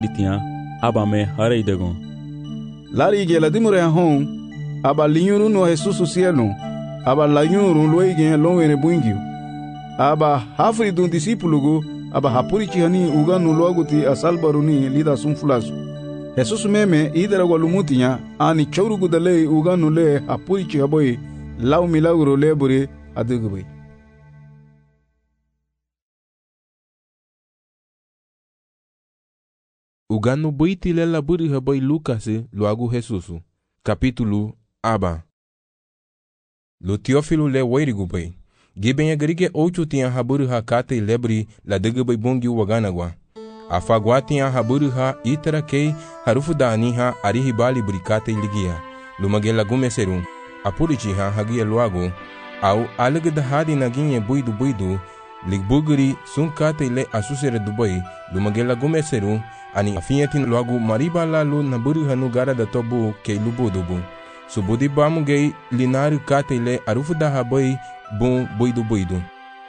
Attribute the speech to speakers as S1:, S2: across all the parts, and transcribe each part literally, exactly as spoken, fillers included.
S1: Ditia aba me harei dagon.
S2: Lari ge la dimure hon aba linyuru no Jesus cielo aba la nyuru loige lonwere buingio. Aba hafri dun discípulo aba hapuri chihani uganu loguti asalbaruni lida sunfulasu. Jesus meme idera walumutinya ani chaurugu dale uganu le hapuri chihaboy lau milagro lebure adugubay.
S3: Uganu boiti lela buri haboy Lucas loagu Jesus. Capítulo aba. Lo Teófilo le wairigubay. Giben agrige ocho tinha haburu ha kate lebri la degubay bongi waganagwa. Afagwa tinha haburu ha itara kei harufu da aniha arihibali burikate ligia. Lumagela gumeserum. Apurichi ha hagia loago. Au alegda hadi naginye buidu buidu. Ligbuguri sun kate le asusere dubai. Lumagela gumeserum. Ani afinyatin loagu mariba la lu naburu ha nugara da tobu kei lubudubu. Subudi bamu gei linaru kate le arufu da habai bom boido boido.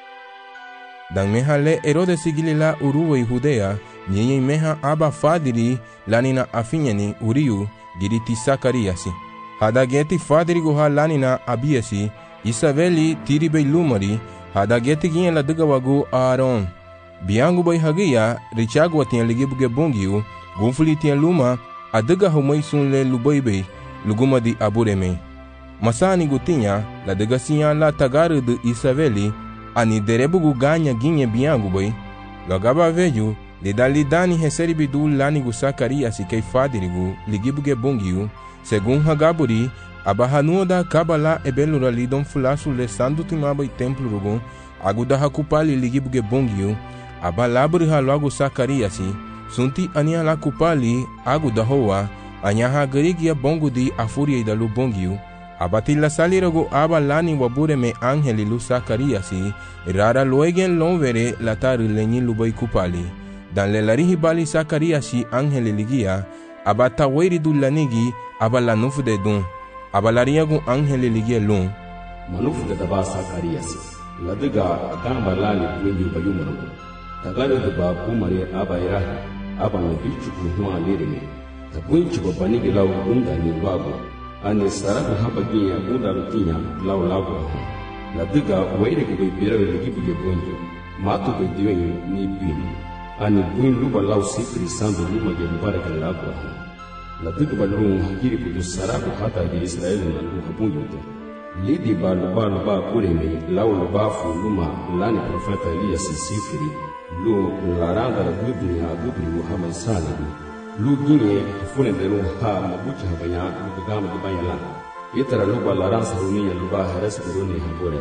S3: Dan meha le Herode sigili la uruwa i Judea, nyenye meha aba fadiri lanina afinyani uriu giriti Sakariasi. Hadageti fadiri goha lanina abiasi, Isabeli tiribe lumari, hadageti ginye la dugawagu Aaron. Biangu bay hagia, richagwa tiyan ligibuge bongiu, gunfuli tiyan luma, aduga humay sun le lubaibe, luguma di abureme. Masani gutinya la degasinya la tagaru de Isabeli ani derebugu ganya ginye biangu boy lagaba veju le dalidani heseri bidu lani gu Sakarias kei fadirigu ligibuge bongiu segun hagaburi abahanu da kabala ebelura lidon fulasu le sandu timaba templo rugun aguda hakupali ligibuge bongiu abalaburi halagu Sakarias sunti ania la kupali aguda hoa anyaha garigia bongu di afuria idalu bongiu abatila salirago aba lani wabure me angeli lu Sakariasi rara loegen lonvere latari lenyi lubai kupali dan le larihi bali Sakariasi angeli ligia abata wairi du lanigi aba lanufu de dun aba lariago angeli ligia lun
S4: manufu de daba Sakariasi ladiga gamba lani wengi bayumaro tagale de ba kumare aba irahi aba na bichu kuhwa lirime tabunchi babanigi lau unda ni lwago ani sarabu haba ginya unda lutinya lau lagu la diga waire ko bira le gibuge bonjo matu ko diwenyo ni pini ani buin luba lau sifri sandu luba ge baraka lagu la diga balun hakiri ko sarabu hata ge Israel na lu habunyo lidi balu balu ba kureme lau luba fu luma lani profeta Elias sifri lu laranga la dunya dubri Muhammad sallallahu lu ginye fune de lu ha mabucha habanya lu gama de bayala itara lu balaran saruniya lu ba haras kuruni habore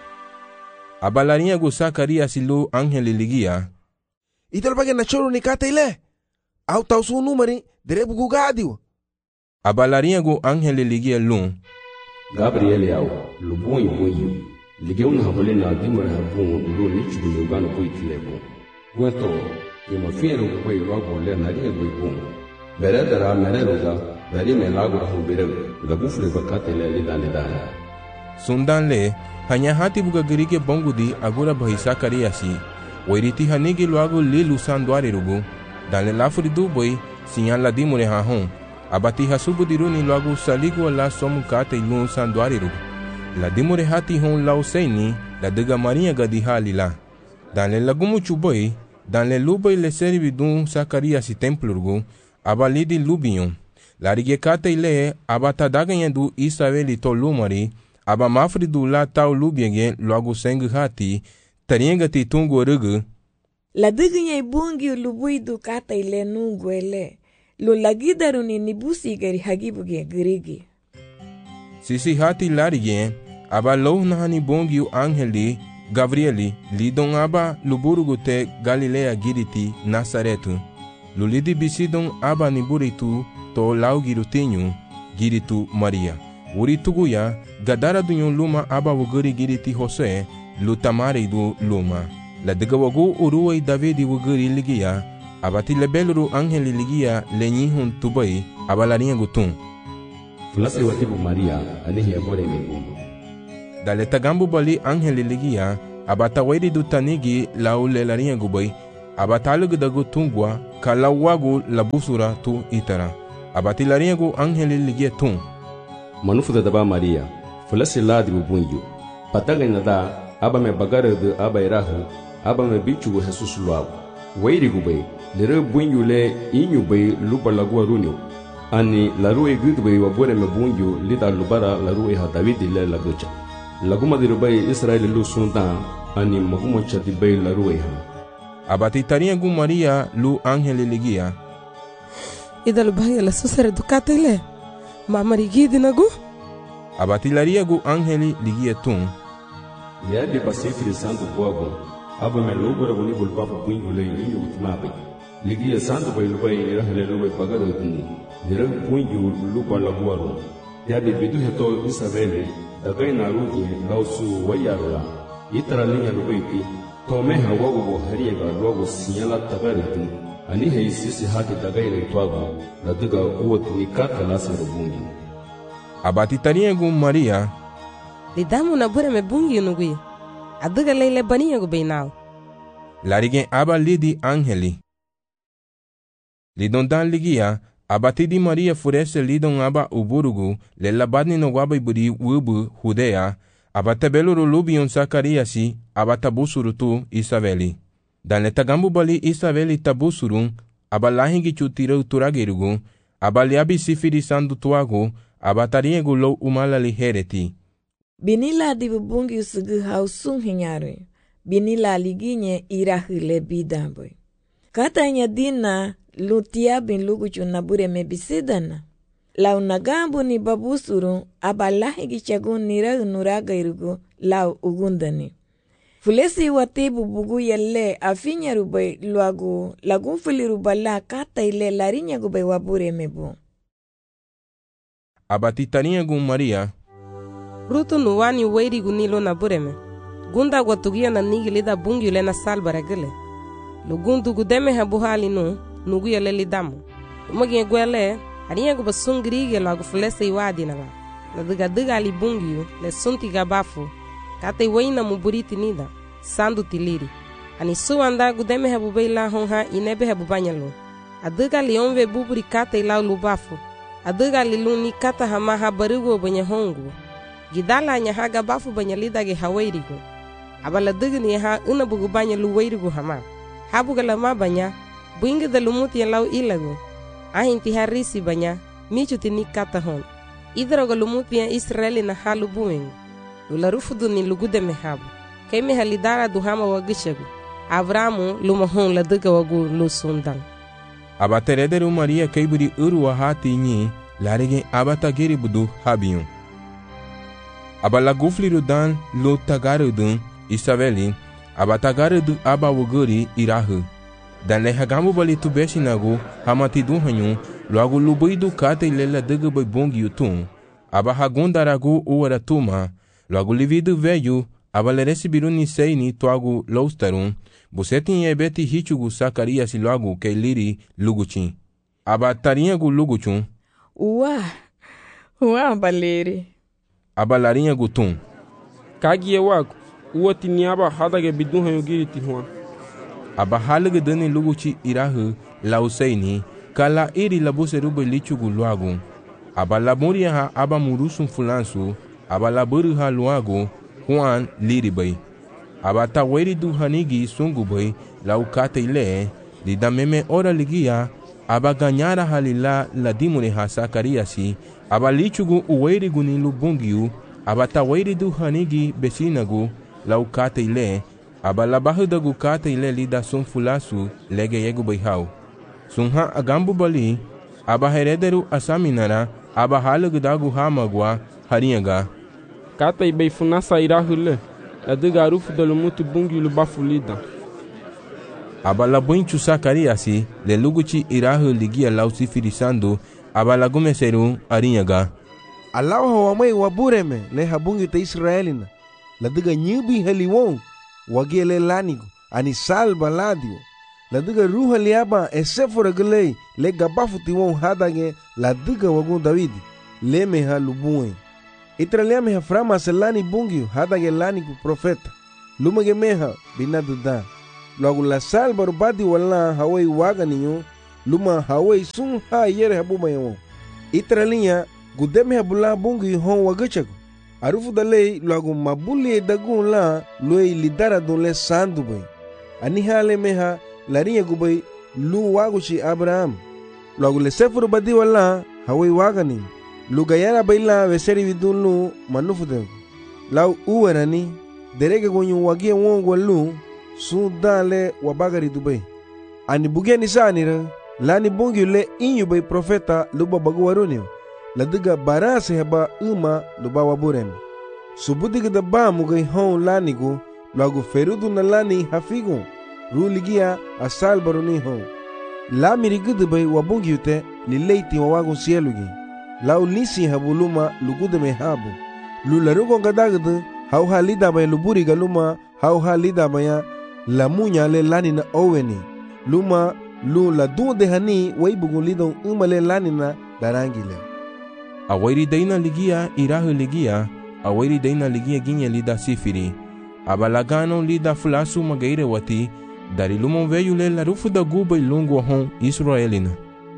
S3: abalaria go Sakarias lu angel ligia
S5: ital bagen na choro ni kata ile au tausu numeri derebu gugadiu
S3: abalaria go angel ligia lu
S4: Gabriel yao lu boy boy ligeun habole na dimara habun lu nichu lu gano boy tilebo weto ke mafiero ko i rogo le na rie go bom beredara mereroga beri me lago ho bere ga bufle bakate le lidane dana
S3: sundan le hanya hati buga gerike bongudi agura bhai Sakariasi wairiti hanigi lago lilu sandware rugo dan le lafuri du boy sinya la dimure ha hon abati hasubu diruni lago saligo la somu kate lu sandware rugo la dimure hati hon la usaini la dega maria gadi halila dan le lagumu chuboy dan le luboy le servi dun Sakariasi templo rugo abalidi lubion la rigekate ile abata daganyen du Isabeli to lumari aba mafri du la tau lubienge logo sengu hati tarienga ti tungo rugu
S6: la diganyen bungi lubui du kata ile nungwele lo lagidaruni nibusi gari hagibuge grigi
S3: sisi hati la rigen aba lo nahani bongi angeli Gabrieli lidon aba luburugu te Galilea giriti Nazaretu lulidi bisidon aba niburitu to lau girutinyu giritu Maria urituguya gadara dunyon luma aba wuguri giriti Jose lutamare du luma la degawagu uruwai Davidi wuguri ligia abati lebeluru angeli ligia lenyihun tubai aba laringa gutun
S4: fulase watibu Maria anihi abore mebumbu
S3: dale tagambu bali angeli ligia abata wairi du tanigi lau le laringa gubai abatalugdagu tungwa kalawagu labusura tu itara abatilariagu angeli ligia tun
S4: manufuda daba Maria fulasi ladibu bunyu pataga nada aba me bagara de aba irahu aba me bichu Jesus luagu wairi gube lere bunyu le inyu be lubalagu arunyo ani larue gudbe wabore me bunyu lida lubara larue ha David le lagucha laguma dirbai Israel lu sundan ani magumo chati be larue ha
S3: abatitariagu Maria lu angeli ligia
S7: idal bahaya la susere dukatele mamari gidinagu
S3: abatilariagu angeli ligia tun
S4: ya de pasifri santo boago aba me lobora boni bulpa bunyu le inyu utmabe ligia santo bay lubai rahle lubai pagado tuni dira bunyu lupa laguaro ya de bidu heto Isabele dagai na rugi lausu wayarula itara linya lubai ki tome hawago bo hariega logo sinyala tagaritu ani hei sisi hati dagai le twago laduga uot ni kata lasa bunyu
S3: abatitariagu Maria
S7: lidamu na bure me bungi nugui aduga leile baniyagu beinal
S3: larige aba lidi angeli lidon dan ligia abatidi Maria furese lidon aba uburugu le labadni no waba iburi wubu Judea abatabeluru lubion Sakariasi abatabusuru tu Isabeli dan le tagambu bali Isabeli tabusurun abalahingi chutirau turagerugu abaliabi sifiri sandu tuagu abatariegu lo umalali hereti
S6: binila dibu bungi usugu hausun hinyare binila liginye irahile bidaboy katanya dina lutia bin luguchu nabure mebisidana lau nagambu ni babusuru abalahi gichagun nira nuraga irugu lau ugundani fulesi watibu bugu yelle afinya rubai luagu lagun filirubala kata ile larinya gubai wabure mebu
S3: abatitariagu Maria
S7: rutu nuwani weiri gunilo na bureme gunda gwatugia na nigilida bungi le na salbara gele lugundu gudeme habuhali nu nuguya le lidamu umagi gwele ariya guba sungri la guflese iwadi na la diga diga ali bungi le sunti gabafu kate weina muburiti nida sandu tiliri ani suanda gudeme habubeila honha inebe habubanyalo adiga liomve buburi kate ila lubafu adiga liluni kata hama habarugo banya hongu gidala nya haga bafu banya lidage hawairigo abala digni ha una bugu banya luwairigo hama habugala ma banya buinga da lumuti ya lau ilago ahinti harisi banya michuti ni kata hon idroga lumuti ya Israeli na halu buing lula rufudu ni lugude mehabu kaime halidara duhama wagishagu Avramu luma hon la diga wagu lusundan
S3: abaterederu Maria kaiburi urwa hati nyi larige abatagiri budu habiyun abala gufliru dan lo tagarudun Isabeli abatagarudu aba wuguri irahu dan le hagamu bali tubeshinagu hamatidu hanyu loagu lubuidu kate lela diga bai bongi yutun aba hagundaragu uwara tuma loagu lividu veyu aba le resibiru ni seini tuagu loustarun busetin yebeti hichugu Sakariasi loagu ke liri luguchin aba tariagu luguchun
S6: uwa uwa baleri
S3: aba larinha gutun
S8: kagie wagu uoti ni aba hadage bidun hayo giriti huan
S3: aba halige dani luguchi irahu lauseini kala iri labuse rube lichugu luagu aba lamuria ha aba murusun fulansu aba laburu ha luagu huan liribai aba taweri du hanigi sungubai laukate ile lidameme ora ligia aba ganyara halila ladimune ha Sakariasi aba lichugu uweri guni lubungiu aba taweri du hanigi besinagu laukate ile aba labahudagu kate ile lida sun fulasu lege yegu baihau sunha agambu bali aba herederu asaminara aba halugudagu hamagwa harinyaga
S8: kata ibei funasa irahule adiga rufu dalumutu bungi lubafulida
S3: aba labuinchu Sakariasi le luguchi irahu ligia lausi firisando aba lagumeseru arinyaga
S5: Alao hawamai wabureme le habungi ta Israelina la diga nyubi haliwon wagele lanigo ani salba ladio la diga ruha liaba esefora gele le gabafu tiwon hadage la diga wagun Davidi le meha lubue itralia meha frama selani bungi hadage lanigo profeta lumage meha binaduda Logo la salbar badi wala hawai waga ninyo luma hawai sun ha yere habu mayo. Itralinha gudeme habula bungi hon wagachak. Arufu dalei logo mabuli dagun la loi lidara don le sandu bay. Ani hale meha larinha gubay lu wagushi Abraham. Logo le sefuru badi wala hawai waga ninyo. Lu gayara bayla veseri vidun lu manufu dem. Lau uwerani derege gonyu wagie wongwa lu sun dale wabagari Dubai. Ani bugeni sanira lani bungi le inyu bay profeta luba bagu warunio. Ladiga barase heba uma luba waburem. Subudiga da ba mugay hon lanigo lagu ferudu na lani hafigo. Ruligia asal baruni hon. La mirigudu bay wabungi ute lileiti wawagun sielugi. Lau nisi habu luma lugude me habu. Lularugo gadagadu hau halida bay luburi galuma hau halida baya la munya le lani na oweni. Luma lu la du de hani waibugun lidon umale lani na darangile.
S3: Awairi daina ligia irahu ligia, awairi daina ligia ginye lida sifiri. Abalagano lida fulasu magaire wati, dari lumon veyu le la rufu da guba ilungu hon Israelina.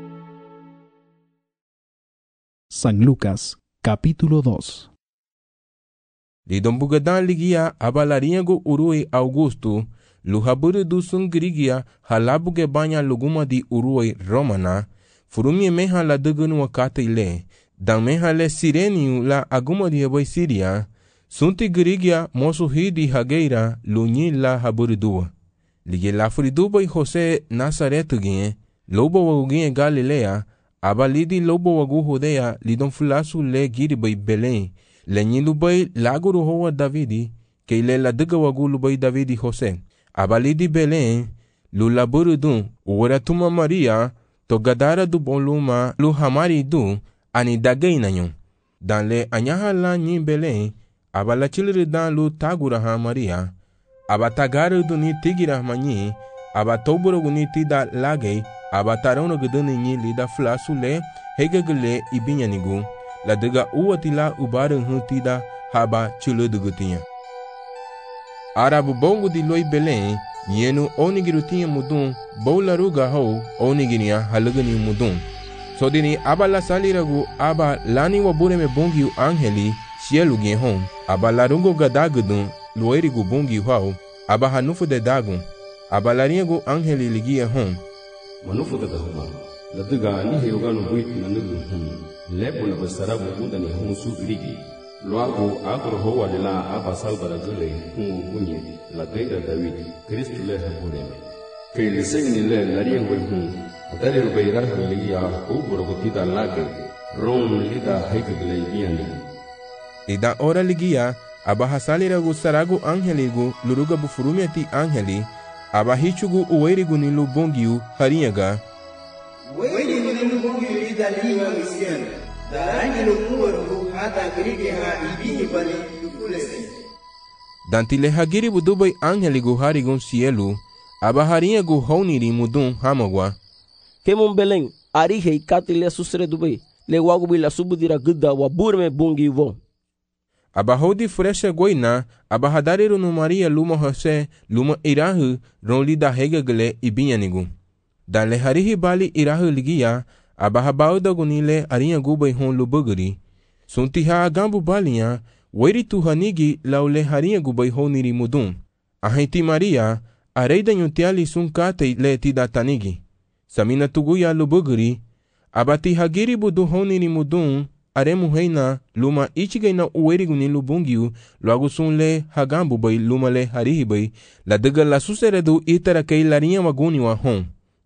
S9: San Lucas, capítulo dos.
S3: Lidon bugadan ligia abalariago urui Augusto, luhaburu du sungrigia halabuge banya luguma di urui Romana, furumie meha la dugunu wakata ile, dan meha le sireniu la aguma di habai Siria, sunti grigia mosu hidi hageira lunyi la haburu dua. Lige la furidubai Jose Nazaretu gine, lobo wagugine Galilea, abalidi lobo wagu Judea lidon fulasu le giribai Belém, lenyi lubai laguru hoa Davidi, ke ile la duga wagu lubai Davidi Jose. Abalidi Belém, lu laburu dun, uwaratuma Maria, to gadara du boluma lu hamari du, ani dagay na yon. Dan le anyaha la nyi Belém, abala chiliri dan lu taguraha Maria, abatagaru du ni tigira manyi, abatoburo gu ni tida lagay, abatarono guduni nyi lida flasu le, hegagule ibinyanigu, la duga uwatila ubarun hu tida haba chiludugutinya. Arabu bongo di loi Belém, yenu onigirutinha mudun, boularuga ho, oniginia halugani mudun. So dini abala saliragu aba lani wabureme bongiu angeli, sielugi hon, aba larungo gadagudun, luerigu bongiu hao, aba hanufu de dagun, aba laringu angeli ligia hon.
S4: Manufu de dahuma, la duga ni heoganu buit nanugu hon, lepo na basarabu mundani hon su grigi. Luago agro hoa de la aba salbara gule hon bunye, la gaida David, Cristo le habureme. Que le segni le lariengo hon, atari rubeira ligia, ubro gotida lage, ron lida heggle biani.
S3: Ida ora ligia, aba hasaliragu saragu angeligu, luruga bufurumiati angeli, aba hichugu uwerigu ni lubongiu harinyaga.
S10: Uwerigu ni lubongiu lida liwa misiana, darangi lukuwaru hata grige ha ibini bani lukulesi.
S3: Dantile hagiri budubai angeligu harigun sielu, aba harinyagu honiri mudun hamagwa.
S11: Kemon Belém, arihe ikati le susre dubai, le wagu bila subudira gudda wa burme bungi vo.
S3: Aba hodi fresha goina, aba hadariru no Maria luma Jose, luma irahu, ron lida hegagle ibinyanigu. Dan le harihi bali irahu ligia, aba habauda gunile arinha gubai hon lubuguri. Suntiha agambu balinha, weri tuhanigi laule harinha gubai honiri mudun. Ahenti Maria, areida nyutiali sunkate le tidatanigi. Samina tuguya lubuguri, abati hagiri budu honiri mudun, aremu heina luma ichigaina uerigu ni lubungiu, logo sunle hagambu bai luma le harihi bai, la daga la suseredu itara kei larinha maguni wa hon.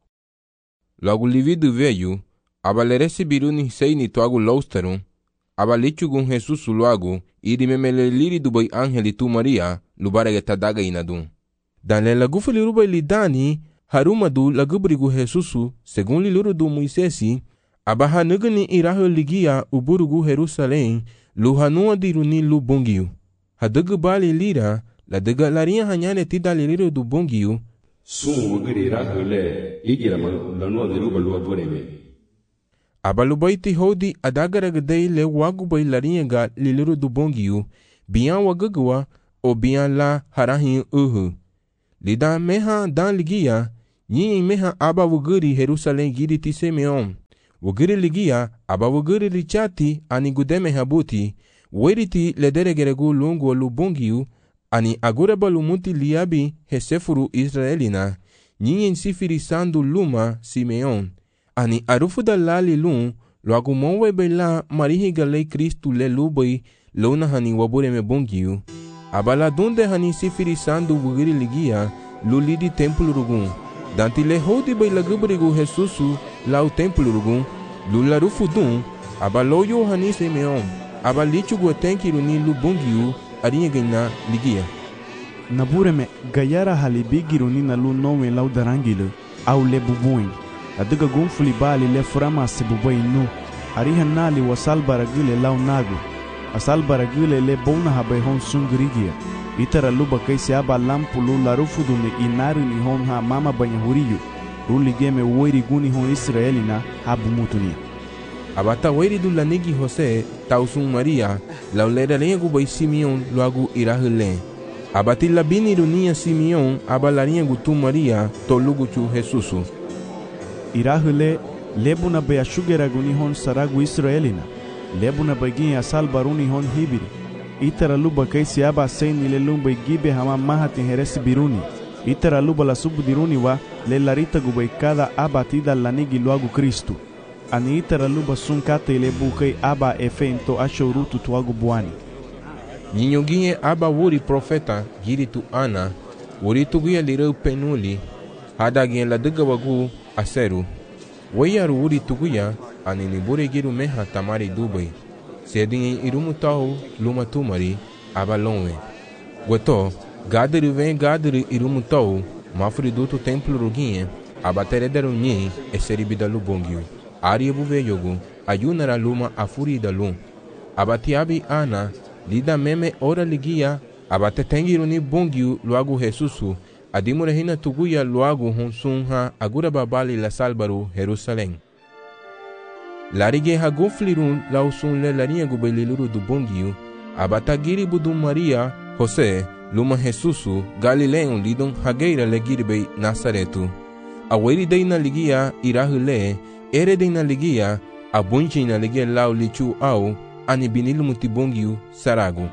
S3: Logo lividu veio, abale recebiru ni sei ni tuagu lousterum, abalichugun Jesus logo, iri memele liri dubai angeli tu Maria, lubarega tadaga inadun. Dan le lagufu lirubai lidani, harumadu lagubrigu Jesusu, segun liluru du Moisesi, abaha nugani irahu ligia uburugu Jerusalém, luhanua diruni lu bongiu. Hadugu bali lira, la duga larinha hanyane tida liriru du bongiu,
S4: sun wugiri irahu le, igira man lanua diruba lua bureme.
S3: Abalubaiti hodi adagaragadei le wagubai larinha ga liriru du bongiu, bian wagagua, o bian la harahin uhu. Lida meha dan ligia, yin meha aba wuguri Jerusalem giri ti Simeon. Wuguri ligia, aba wuguri richati ani gudeme habuti, weriti ledere geregu lungu lubungiu, ani agora balumuti liabi hesefuru Israelina, yin sifiri sandu luma Simeon, ani arufu da lali lun, loagu monwe bela marihi galei Kristu le lubai, lona hani wabureme bungiu. Abala dunde hani sifiri sandu wuguri ligia, luli di templo rugun. Danti le hodi bai lagubrigu Jesusu lau templo rugun, lula rufu dun, abaloyo hani Simeon, abalichu guatenkiru ni lubungiu, arinha gina ligia.
S9: Nabureme gayara halibigiru ni na lu nome lau darangile, au le bubuin. Adiga gunfuli bali le frama se bubai nu, ariha nali wasal baragile lau nagu. Asal baragile le bona habai hon sungrigia. Itara luba kai se aba lampu lu larufudu ni inaru ni hon ha mama banya huriyu. Ruli game woiri guni hon Israelina habu mutuni.
S3: Abata woiri du lanigi Jose tausun Maria, lau lera lenha gubai Simeon loagu irahule. Abati labini runia Simeon abalarinha gutu Maria tolugu chu Jesusu.
S9: Irahule lebuna be ashugera guni hon saragu Israelina. Lebuna bagin asal baruni hon hibiri. Itara luba kai se aba sen le lumba gibe hama mahati heresi biruni. Itara luba la subdiruni wa le larita gubai cada abatida lanigi loagu Kristu. Ani itara luba sunkate le bukai aba efento ashorutu tuagu buani.
S3: Ninyoginhe aba wuri profeta giritu Ana, wuri tuguya lireu penuli, hadagin la diga wagu aseru. Wayaru wuri tuguya anini bure giru meha tamari dubai. Sedin irumu tau luma tumari aba lonwe. Weto, gadiri vem gadiri irumu tau, mafri dutu templo ruginhe, aba terederu nyi eseribida lubongiu. Ari buve yogu, ayunara luma afuri da lum. Abatiabi Ana, lida meme ora ligia, abate tengiru ni bongiu loagu Jesusu, adimure hina tuguya loagu honsunha agura babali la salbaru Jerusalém. Larige haguflirun lausun le larinha gubeliluru do bongiu, abatagiri budum Maria, José, luma Jesusu, Galileon lidon hageira legiribei Nazaretu. Aweri dei na ligia irahule, ere dei na ligia, abunchi na ligia lau lichu au, ani binilu mutibongiu saragu.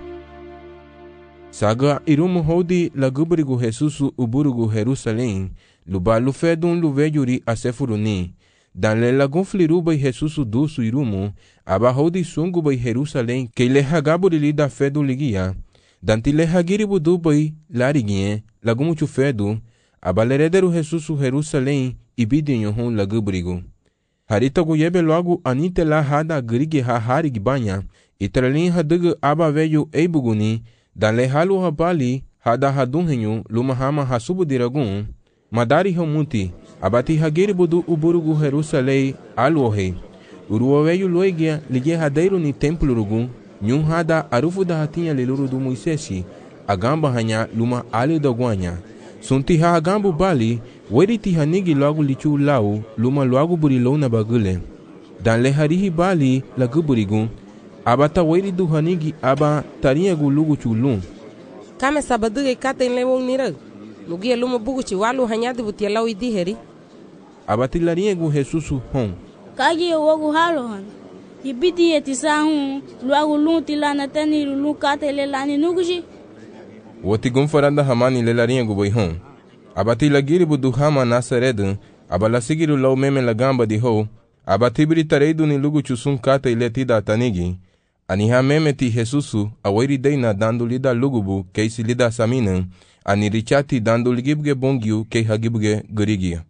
S3: Saga irumu hodi lagubrigu Jesusu uburugu Jerusalém, lubalu fedun luvejuri asefuruni. Dan le lagun fliruba e Jesusu dusu irumu, aba hodi sunguba e Jerusalém, que le hagaburi da fedu ligia. Danti le hagiribu dubai lariguinhe, lagumuchu fedu, aba lerederu Jesusu Jerusalém, ibidinho hon lagubrigu. Harita guyebe logo anite la hada grige ha harig banya, itralin hadugu aba veju eibuguni, dan le halu habali, hada hadunhenyu, luma hama hasubu diragun, madari hamuti, abati hagiri budu uburugu Jerusalém, aluohei. Uruwa veju loigia, ligue hadeiro ni templo rugun, nyun hada arufu da hatinha leluru do Moisesi, agamba hanya luma ali da guanya. Sunti ha agambu bali, weriti hanigi logo lichu lau, luma logo burilou na bagule. Dan le harihi bali laguburigun, abata weri du hanigi aba tarinha gulugu chulun.
S7: Kame sabaduge kate lewong nira. Lugia luma buguchi walu hanyadi butia lau idiheri.
S3: Abati larinha gu Jesusu hon.
S12: Kagi wogu halo han. Ibidi etisa hun, luagu lunti lana teni lulu kate le lani nuguji.
S3: Woti gumfaranda hamani le larinha gu boi hon. Abati lagiri budu hama Nazaredu, abala sigiru lau meme lagamba di ho, abati britareidu ni lugu chusun kate iletida tanigi, aniha meme ti Jesusu, aweri deina dando lida lugubu, keisi lida saminan, ani richati dando ligibge bongiu, kei hagibge gurigia.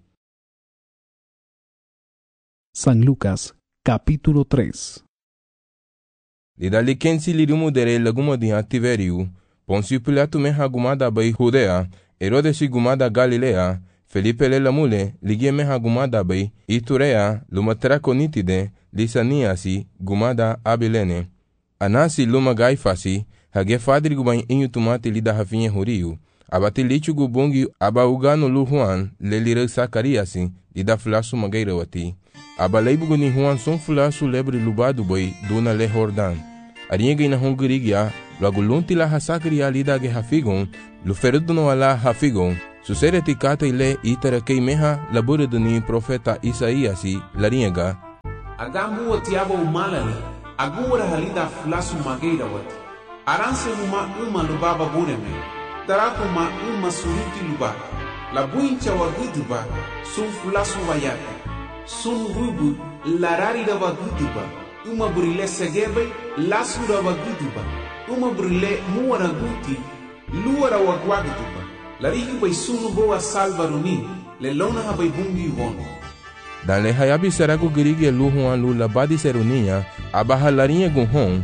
S9: San Lucas, capítulo tres.
S3: Lida likensi lirumu dere laguma di Tiveriu, Poncio Pilato me hagumada bai Judea, Herodes gumada Galilea, Felipe le lamule, ligie meha gumada bai, Iturea, luma traconitide, Lisaniasi, gumada Abilene. Anasi luma Gaifasi, hage fadri gubain inyu tumati lida hafinha huriu, abati lichu gubungi abaugano lu Juan, le lira Zacariasi, lida flasu magairawati. Abaleibugu ni Juan son flasu lebre lubadu bai, duna le Jordan. Arienga na hungurigia, logo lunti la hasakria lida ge hafigon, luferudo no ala hafigon, Sucede ti kate ile itara kei meha labura duni profeta Isaíasi lariega.
S13: Agambu watiaba umalali, agura halida flasu mageira wati. Aranse huma uma lubaba bureme, tarakuma uma suruti luba. La buincha wa guduba, sun flasu wayate. Sun rubu larari da wa guduba. Uma burile segebe, lasura wa guduba. Uma burile muara guti, luara wa guaguduba. Larihi bai sunu boa salvaruni, le lona ha bai bungi wono.
S3: Dan le hayabi seragu girigi lu huan lu labadi serunia, abaha larinha gunhon.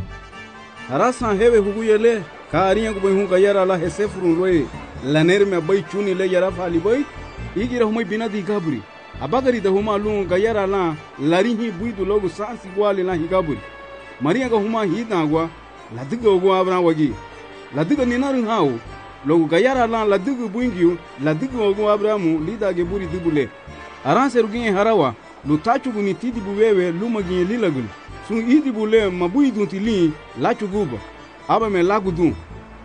S2: Harasan hewe huguyele, ka arinha gubai hun kayara la hesefurun loe, laner me bai chuni le yara fali bai, igira humai bina di gaburi. Abagari da huma lu kayara la, larinhi buidu logu sansi gwali la higaburi. Maria ga huma hidangwa, la diga ogwa abran wagi. La diga ninarin hao, logu kayara la la diga buingiu, la diga ogwa abramu, lida geburi dibule. Aranse ruginye harawa, lu tachugu ni tidi buwewe luma ginye lilagul. Sun idi bule mabui dunti li, lachu guba. Aba me lagu dun.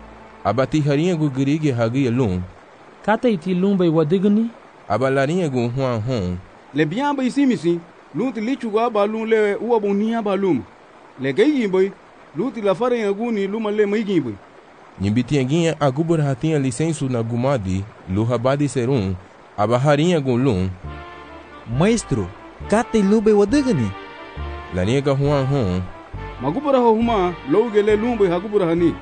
S3: Aba ti harinha gu girigi hagi lum.
S14: Kata iti lumba wadigani?
S3: Aba larinha gu huan hon.
S2: Le biamba isimisi, lunti lichu gu aba lum le uabu ni aba lum. Le gayi boy, lunti la farinha gu ni luma le maigi boy.
S3: Nyimbiti ginha agubur hatinha licensu na gumadi, lu habadi serum, aba harinha gu lum.
S15: Maestro, kata ilube wadigani?
S3: Laniega huan hon.
S2: Magubura huma, logele lumbe hagubura hani.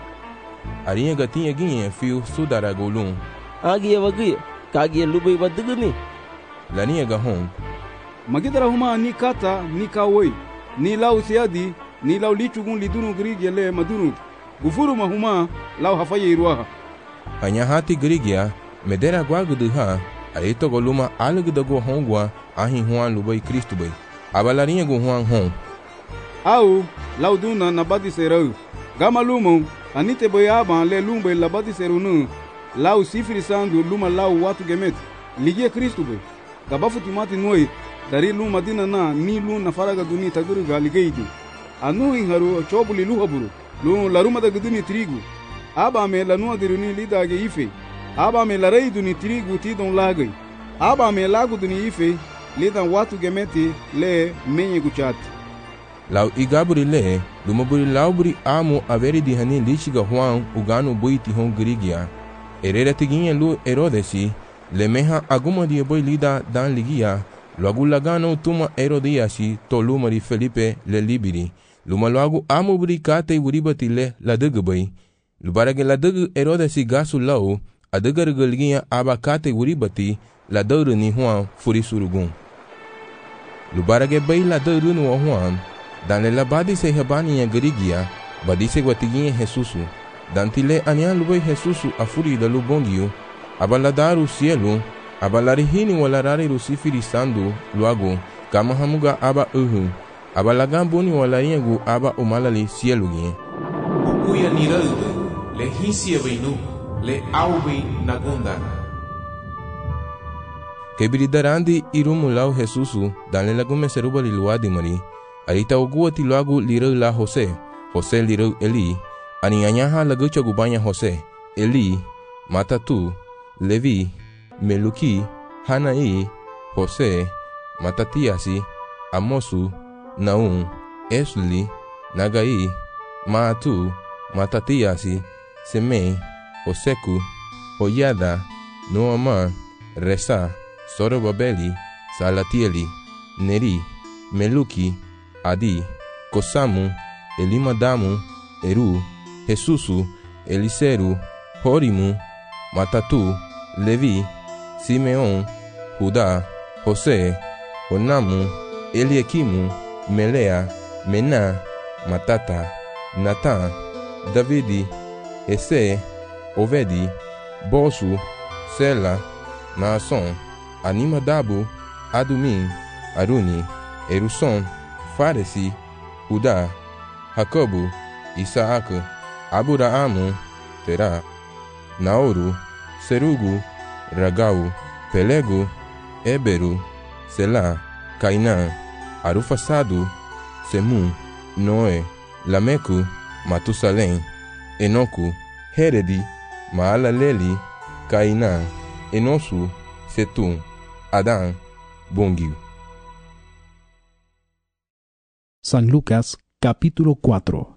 S3: Arinha tinha ginha fio sudara golum.
S11: Agia wagia, kagia lube wadigani?
S3: Laniega hon.
S2: Magidara huma ni kata ni kawoi, ni lau siadi, ni lau lichugun lidunu grigele madunu. Gufuru mahuma lau hafaye iruaha.
S3: Anyahati grigia, medera guaguduha, aito goluma alugdago hongwa, ahi huan lubai Kristu bai. Abalarinha gu huan hon.
S2: Au, lau duna nabadi serau. Gama lumo, anite boyaba le lumbe labadi serunu. Lau sifri sandu luma lau watu gemet. Ligie Kristu bai. Gabafu timati noi, dari luma dina na ni lu na faraga duni taguruga ligeidi. Anu inharu chobuli luhaburu. Lu laruma da guduni trigu. Aba me lanua diruni lidage ife. Aba me larei duni trigu tidon lagai. Aba me lagu duni ife. Lidan watu gemeti le menye guchati.
S3: Lau igaburi le, lumaburi lauburi amu averi di hani lichiga huan uganu buiti hon grigia. Erera tiginha lu erodesi, le meha aguma di boi lida dan ligia, luagu lagano tuma erodiasi to lumari Felipe le libiri. Luma luagu amu buri kate uribati le la degbai. Lubarage la deg erodesi gasu lau, adegar galgia aba kate uribati, la dauru ni huan furi surugun. Lubarage bai la dauru ni huan, dan le labadi se habani ya garigia, badi se guatiguinha Jesusu, dan tile anian lubai Jesusu afuri da lubongiu, abaladaru cielo, abalarihini walarari rusifiri sandu, luago, kama hamuga aba uhu, abalagambuni walaringu aba umalali cielo gien.
S13: Ukuya niraude, le hisia veinu, le aubi nagundara.
S3: Kebiridarandi irumu lau Jesusu, dan le lagume seruba liluadi mari, arita ogua tiluagu lirau la Jose, Jose lirau Eli, anianyaha lagucha gubanya Jose, Eli, Matatu, Levi, Meluki, Hanai, Jose, Matatiasi, Amosu, Naum, Esli, Nagai, Maatu, Matatiasi, Semei, Joseku, Hoyada, Noama, Resa, Sorobabeli, Salatieli, Neri, Meluki, Adi, Kosamu, Elimadamu, Eru, Jesusu, Eliseru, Horimu, Matatu, Levi, Simeon, Judá, José, Onamu, Eliakimu, Melea, Mena, Matata, Natan, Davidi, Ese, Ovedi, Bosu, Sela, Naason, Animadabu, Adumim, Aruni, Eruson, Faresi, Judá, Jacobu, Isaac, Aburaamu, Terá, Naoru, Serugu, Ragau, Pelego, Eberu, Selá, Cainã, Arufasadu, Semu, Noé, Lamecu, Matusalém, Enoco, Heredi, Maalaleli, Cainã, Enosu, Setum, Adão, Bungiu.
S16: San Lucas, capítulo cuatro.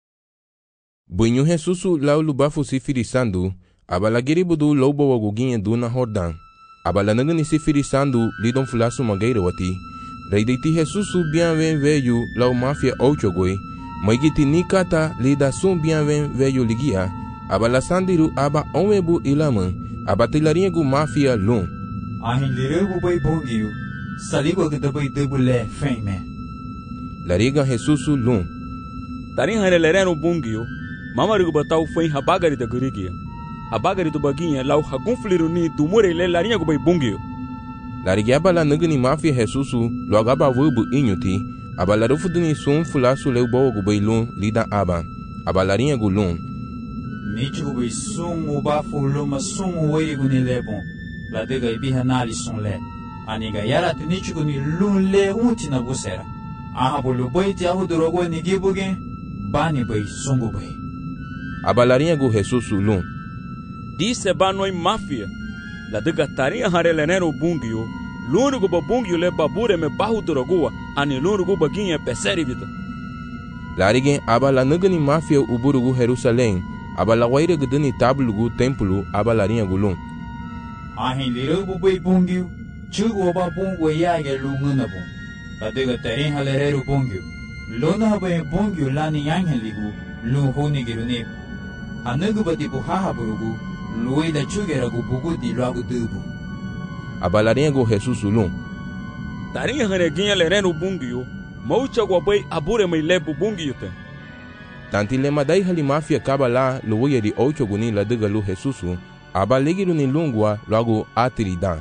S3: Bunyu Jesusu lau lubafu sifirisando, abalagiribudu lobo waguginha do na Jordão. Abalanagani sifirisando lidon fulasu mageira wati. Reiditi Jesusu bianven veio lau mafia ochogoi. Maigiti nikata lida sum bianven veio ligia. Abalasandiru aba omebu ilaman. Abatilaringu mafia lum.
S15: Ahin lirebu bai bongiu. Saligo que depois debule feme.
S3: Lariga Jesusu lum.
S1: Tarin hanelereno bungio. Mamarigo batau foi habagari da gurigia. Habagari do baguinha lau hagunfliru ni dumure le larinha bai bungio.
S3: Lariga abala nagani mafia Jesusu logo abavubu inyuti. Abalarufu duni sum fulasu leu bogo bai lum lida aba. Abalarinha gulum.
S15: Nichu bai sum ubafu luma sum uweigu ni lebon. La dega ibiha nali sum le. Aniga yara tinichu ni lum le unti na busera. Aha bolu bai ti ahu durogo ni gibuge. Bani bai sungu bai.
S3: Abalarinha gu Jesusu lum.
S1: Disse banoi mafia. La dega tarinha harelenero bungio. L'unico babungio le babure me bahu durogua. Ani l'unico baguinha peseri vida.
S3: Larigen abala nagani mafia uburugu Jerusalém. Abala waire gudani tablugu templo abalarinha gulum.
S15: Ahin lirugu bai bungio. Chugu oba bungu yage lunguna bung. La dega tarin halerero bungio. Lona bai bungio lani yangen ligu. Lung honi girune. Anagu bati buhaha burugu. Luei da chugeragu bugu di logo dubu.
S3: Abalarinha go Jesus lum.
S1: Tarinha haneguinha lereno bungio. Maucha guabai abure mai lebu bungio te.
S3: Tanti lema dai hali mafia kabala luei di ocho guni la dega lu Jesusu. Abalegiru ni lungua logo atiridan.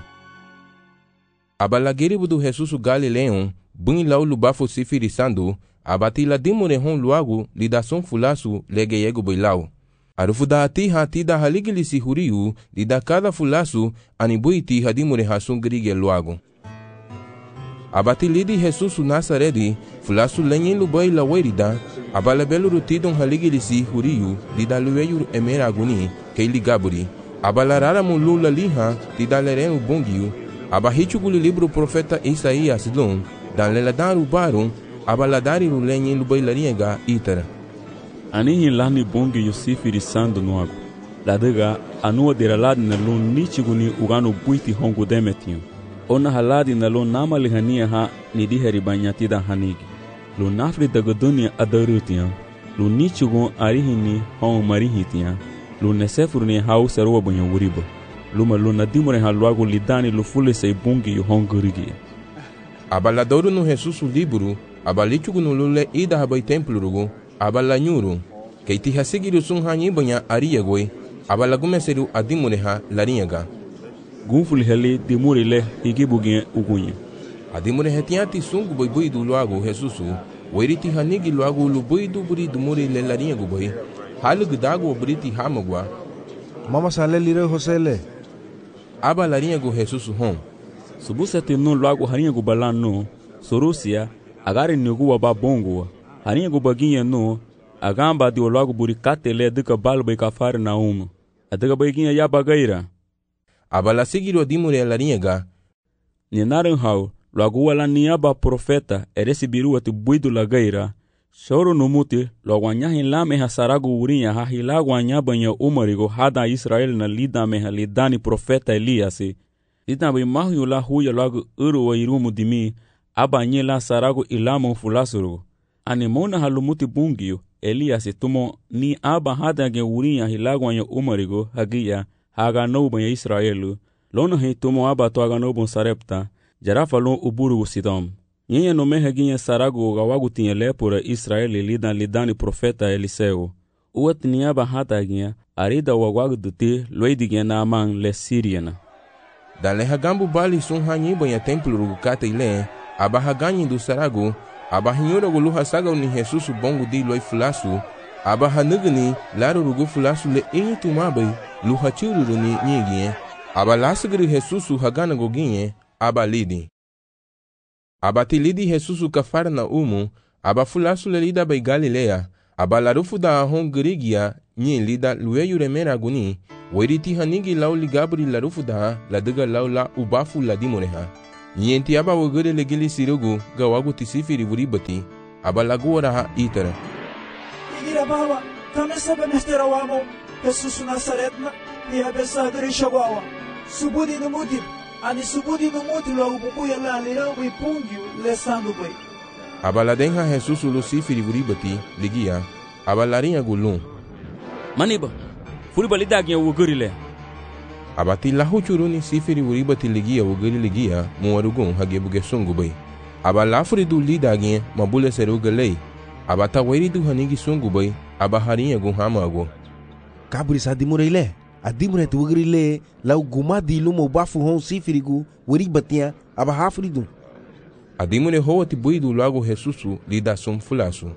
S3: Abalagiribu do Jesusu Galileon. Bun lau lubafo sifirisando. Abatila dimurehon luago lidason fulasu legeyego boilau. Arufu da ati hati da haligilisi huriu lida cada fulasu anibuiti hadimurehasun grige luago. Abati lidi Jesusu Nazaredi fulasu lenyen lubai la werida. Abalabelu rutidon haligilisi huriu lida lueyu emera aguni keili gaburi. Abalarara mulula liha lida lerenu bongiu. Abahichuguli libro profeta Isaías lum. Dan leladaru barum. Abaladari lenyen lubai lariega itara.
S1: Anihin lani bongi yosifiri sando noago. Ladega anua deraladi na lun nichiguni ugano buiti hongu demetinho. Ona haladi na lun nama lihania ha nidiheri banyatida hanigi. Lun nafri dagadunia adarutian. Lun nichigun arihini hongu marihitian. Lun nesefurni hau serua banya wuriba. Luma lun nadimure haluago lidani lufule sei bongi yu hongu rigia.
S3: Abaladoru no Jesusu libro. Abalichugu no lule ida habai templo rugu. Abalanyuru, keiti hasigiru sun hanyi banya ariyagoi, abalagumeseru adimureha larinyaga.
S1: Gunfuli heli dimuri le higibugin ugunye.
S3: Adimureha tiati sungu boi boi du luago Jesusu, wairiti hanigi luago lu boi du buri dumuri le larinyagu boi, halu gudago buriti hamagwa.
S5: Mama sale lire Josele.
S3: Aba larinyagu Jesusu hon.
S1: Subusati no luago harinyagu balano, sorusia, agari nugu waba bongo. Harinha gubaguinha no, a gamba de logo buricate le duca balba e cafar na uma. A duca baguinha ya bagaira.
S3: A bala seguir o dimure larinha ga.
S1: Ninaran hau, logo wala niaba profeta, e recebiru ati buido lagaira. Choro no mute, logo anyahin la meha sarago urinha, ha hilago anyabanha umarigo, hada Israel na lida meha lidani profeta Eliasi. Lida bem mahu la huya logo uru wa irumu dimi, abanye la sarago ilamo fulasuru. Anemona halumuti bungio, Elias tumo ni aba hada ge urinha hilago anya umarigo, hagia, haga noba ya Israelu, lona he tumo aba to haga nobo sarepta, jarafa lon uburu sidom. Nyenye no me hagia sarago gawagu tinha lepura Israeli lidan lidani profeta Eliseu. Uat ni aba hada hagia, arida wagwagu dute, loidigia na amang le Siriana.
S3: Dan le hagambu bali sun hanyiba ya templo rugukate ile, aba haganyi do sarago, aba hinyora gulu hasaga ni Jesus bongo di loi fulasu, aba hanugni laro rugu fulasu le inyi tumabai, lu hachuru ni nyigien, aba lasagri Jesus hagana goginye, aba lidi. Aba ti lidi Jesus kafara na umu, aba fulasu le lida bai Galilea, aba larufu da ahon grigia, nyi lida lueyu remera guni, Wairiti hanigi lau ligabri la rufuda la dega lau la ubafu la dimureha. Yenti aba wagere legili sirugu ga wagu tisifiri vuribati aba lagu waraha itara.
S17: Igira bawa kame sabe mestera wamo Jesus Nazaretna ni abesa gari shawawa. Subudi numuti ani subudi numuti la ubuku ya la lira wi pungyu le sandu bai.
S3: Aba la denha Jesus lusifiri vuribati ligia aba larinha gulun.
S1: Maniba furiba lidagnya wuguri le.
S3: Abati lahu churuni sifiri uribati ligia wuguri ligia muwarugun hagebuge sungu bai. Aba lafuridu lidagnya mabule seruga lei. Abata wairidu hanigi sungu bai aba harinha gun hamago.
S5: Kaburi sa dimure ile. Adimure tu wuguri le lau gumadi lumo bafu hon sifirigu uribatia aba hafuridu.
S3: Adimure hoati buidu lago Jesusu lida sum fulasu.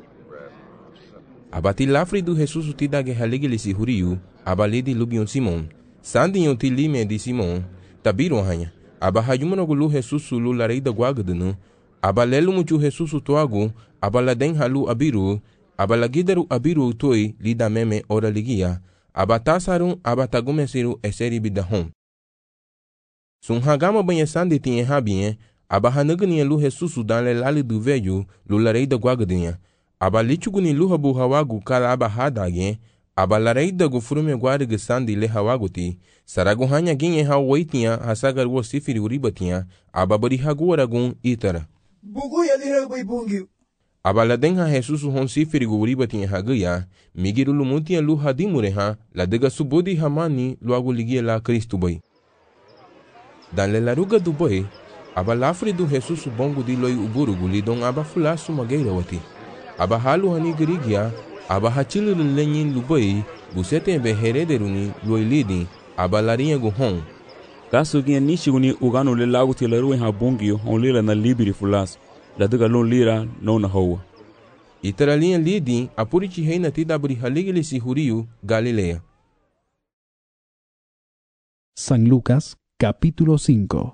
S3: Abati lafridu Jesusu tidage haligilisi huriu aba lidi lubion Simon. Sandi yon ti lime di Simon, tabiru hanya, aba hayumano gulu Jesusu lu lareida guagadunu, aba lelu muchu Jesusu toagu, aba laden halu abiru, aba lagidaru abiru toi lida meme ora ligia, aba tasarun aba tagumesiru eseri bidahom. Sun hagama banha sandi tinha habien, aba hanagania lu Jesusu dan le lali du velho lu lareida guagadinha, aba lichuguni lu habu hawagu kala aba hadagien, aba lareida gu furume guarga sandi le hawaguti, saragu hanya ginye hawaitia hasagar wo sifiri uribatia, aba bari haguaragun itara.
S17: Bugu ya lira bai bungi.
S3: Aba ladenha Jesusu hon sifiri gu uribatia hagaya, migiru lumutia lu hadimureha, la dega subudi hamani luagu ligia la Kristu bai. Dan le laruga du bai, aba lafri du Jesusu bongu di loi uburugu lidon aba fulasu mageira wati. Aba halu hani girigia, aba hachilu lenyin lubai, busete be herederuni loilidi, aba larinha gu hon.
S1: Kasu ginha nishiguni uganu le lagu tilaru en habungi hon lira na libiri fulas, la duga lon lira no na hoa.
S3: Itaralinha lidi, apurichi reina tidabri haligili si huriu, Galilea.
S16: San Lucas, capítulo cinco.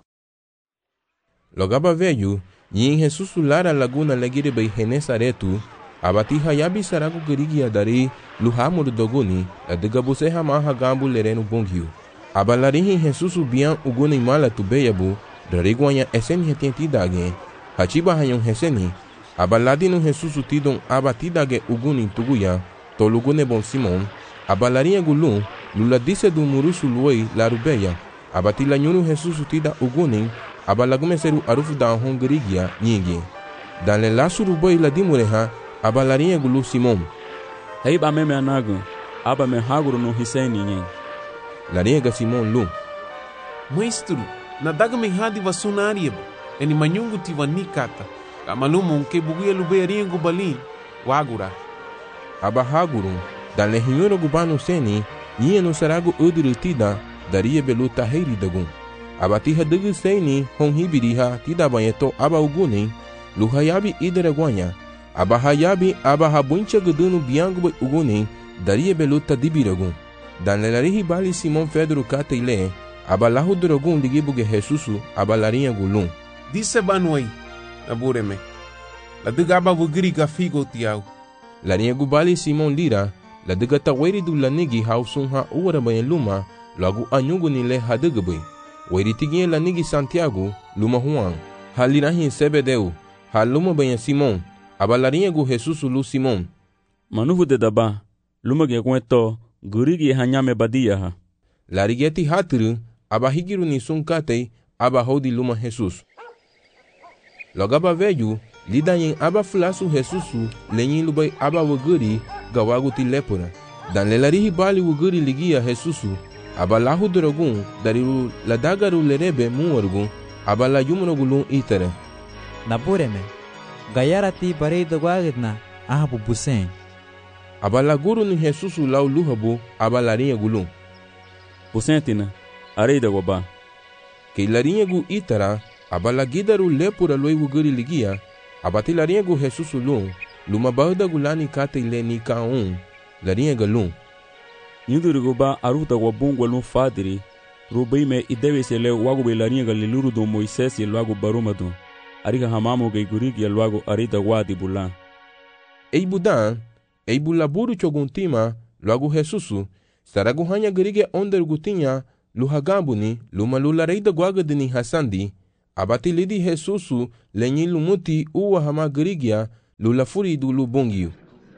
S3: Logaba velho, e em Jesus lara laguna legire bei Genesaretu, abati hayabi saragu gerigi adari luhamur doguni adiga buse hamaha gambu lerenu bonghiu abalarihi Jesus bian uguni mala tubeyabu dariguanya eseni hetenti dage hachiba hayon heseni abaladinu Jesus tidon abatidage uguni tuguya tolugune bon Simon abalarinha gulu luladise du murusu luoi larubeya abatila nyunu Jesus tida uguni abalagumeseru arufu da hongerigia nyingi dan le lasuru boy ladimureha aba larinha gulu Simon.
S1: Hei ba meme anagu, aba me haguru no hiseni nyen.
S3: Larinha ga Simon lu.
S13: Maestro, na daga me hadi vasunarieba, eni manyungu tiva nikata, kamalumu ke buguya lubearinha gu balin, wagura.
S3: Aba haguru, dan le hinyoro gubanu seni, nyia no saragu udiri tida, daria belu tahiri dagun. Aba tiha dugu seni, hon hibiriha, tida banyeto aba uguni, luhayabi idere guanya. Aba hayabi aba habuncha gudunu biangu uguni daria beluta dibiragun. Dan lelarihi bali Simon Pedro kata ile aba lahu duragun ligibuge Jesusu aba larinha gulun.
S13: Disse banuai, abureme. La diga aba vugiri gafigo tiau.
S3: Larinha gubali Simon lira, la diga taweri du lanigi hausunha uwara bayan luma, lagu anyugu nile hadugabay. Wairi tiginha lanigi Santiago, luma Juan. Halirahi Sebedeu, haluma bayan Simon. Aba larinha gu Jesusu lu Simon.
S1: Manuhu de daba, luma ge kueto, gurigi hanyame badia ha.
S3: Larigeti hatru, aba higiru ni sunkatei, aba hodi luma Jesus. Logaba velho, lidanyin aba fulasu Jesusu, lenyin lubai aba wuguri, gawagu ti lepura. Dan lelarihi bali wuguri ligia Jesusu, aba lahu drogun, dariru ladagaru lerebe muwargun, aba la yumrogulun itere.
S18: Nabureme. Gayarati bareida guagidna ahabu busen.
S3: Abala guru ni Jesusu lau luhabu abalarinha gulum.
S1: Busentina, areida guaba.
S3: Que larinha gu itara, abala gidaru lepura loi wuguri ligia, abati larinha gu Jesusu lum, luma bauda gulani kate ileni ka un, larinha galum.
S1: Yuduru guba aruta guabungwa lum fadiri, rubeime idewe se le wagube larinha galiluru do Moisés e logo barumadu. Ariga hamamu ge gurigi ya luago arida wadi bulan.
S3: Ei budan, ei bulaburu choguntima, logo Jesusu, Saragu hanya gerige onder gutinya lu hagambuni lu malulareida guagadini hasandi. Abati lidi Jesusu lenyi lumuti uwa hama gerigia lu lafuri du lu bongiu.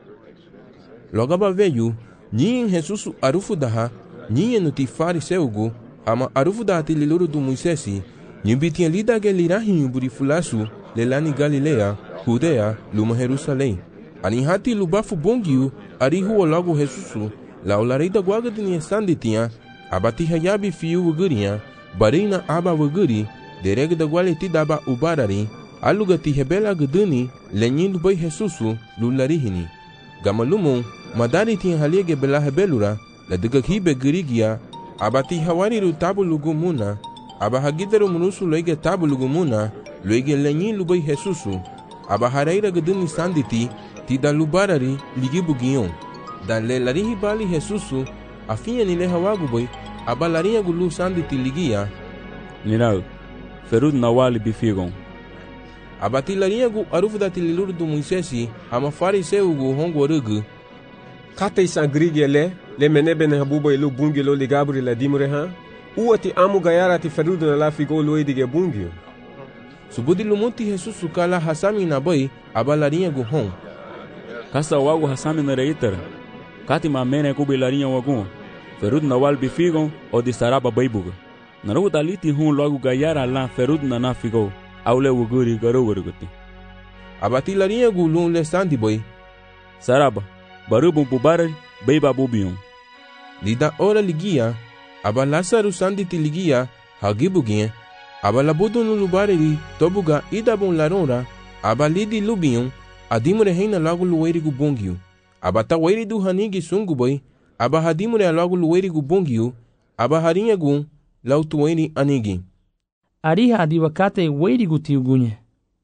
S3: Logaba veio, nyin Jesusu arufu daha, nyin nuti fariseugu, hama arufu daha tililuru du Moisesi, nyubitinha lida gelirahinho burifulasu, lelani Galilea, Judea, luma Jerusalém. Anihati lubafu bongiu, arihu logo Jesusu, la olareida guaga de niesanditinha, abati hayabi fiu ugurinha, barina aba uguri, dereg da gualeti daba ubarari, alugati rebela guduni, lenyindo boi Jesusu, lularihini. Gamalumon, madari tinha haliege bela rebelura, la digakibe gurigia, abati hawariru tabu lugumuna, aba hagidaru munusu loige tabu lugumuna, loige lenyin lubai Jesusu, aba haraira guduni sanditi, tida lubarari ligibu guion. Da le larihi bali Jesusu, afinha ni le hawagu boy, aba larinha gulu sanditi ligia.
S1: Nirau, ferud nawali bifigon.
S3: Abati larinha gu arufu da tililuru du Moisesi, ama fariseu gu hongo rugu.
S19: Kata isangrigi le, le menebe ne habubo ilu bungi lo ligabri la dimure ha, uati amu gayara ti ferud na la figo lo edige bungi.
S3: Subudi lumuti Jesusu kala hasami na boy, aba larinha gu hon.
S1: Kasa wagu hasami na reitara. Kati mamene kubi larinha wagun. Ferud nawal bifigon o di saraba baibuga. Narugu taliti hun logo gayara la ferud na na figo. Aule wuguri garo guruguti.
S3: Abati larinha gu lun le sandi boy.
S1: Saraba, barubun bubarari, beiba bubion.
S3: Lida ora ligia, aba lasaru sanditi ligia, hagibuginha, aba labudu no lubareri, tobuga idabun larora, aba lidi lubion, adimure reina logo lueiri gu bongiu. Aba ta weiri du hanigi sungu boy, aba hadimure logo lueiri gu bongiu, aba harinha gu, lautueiri anigi.
S14: Ariha adiwa kate weiri gu tiugunye.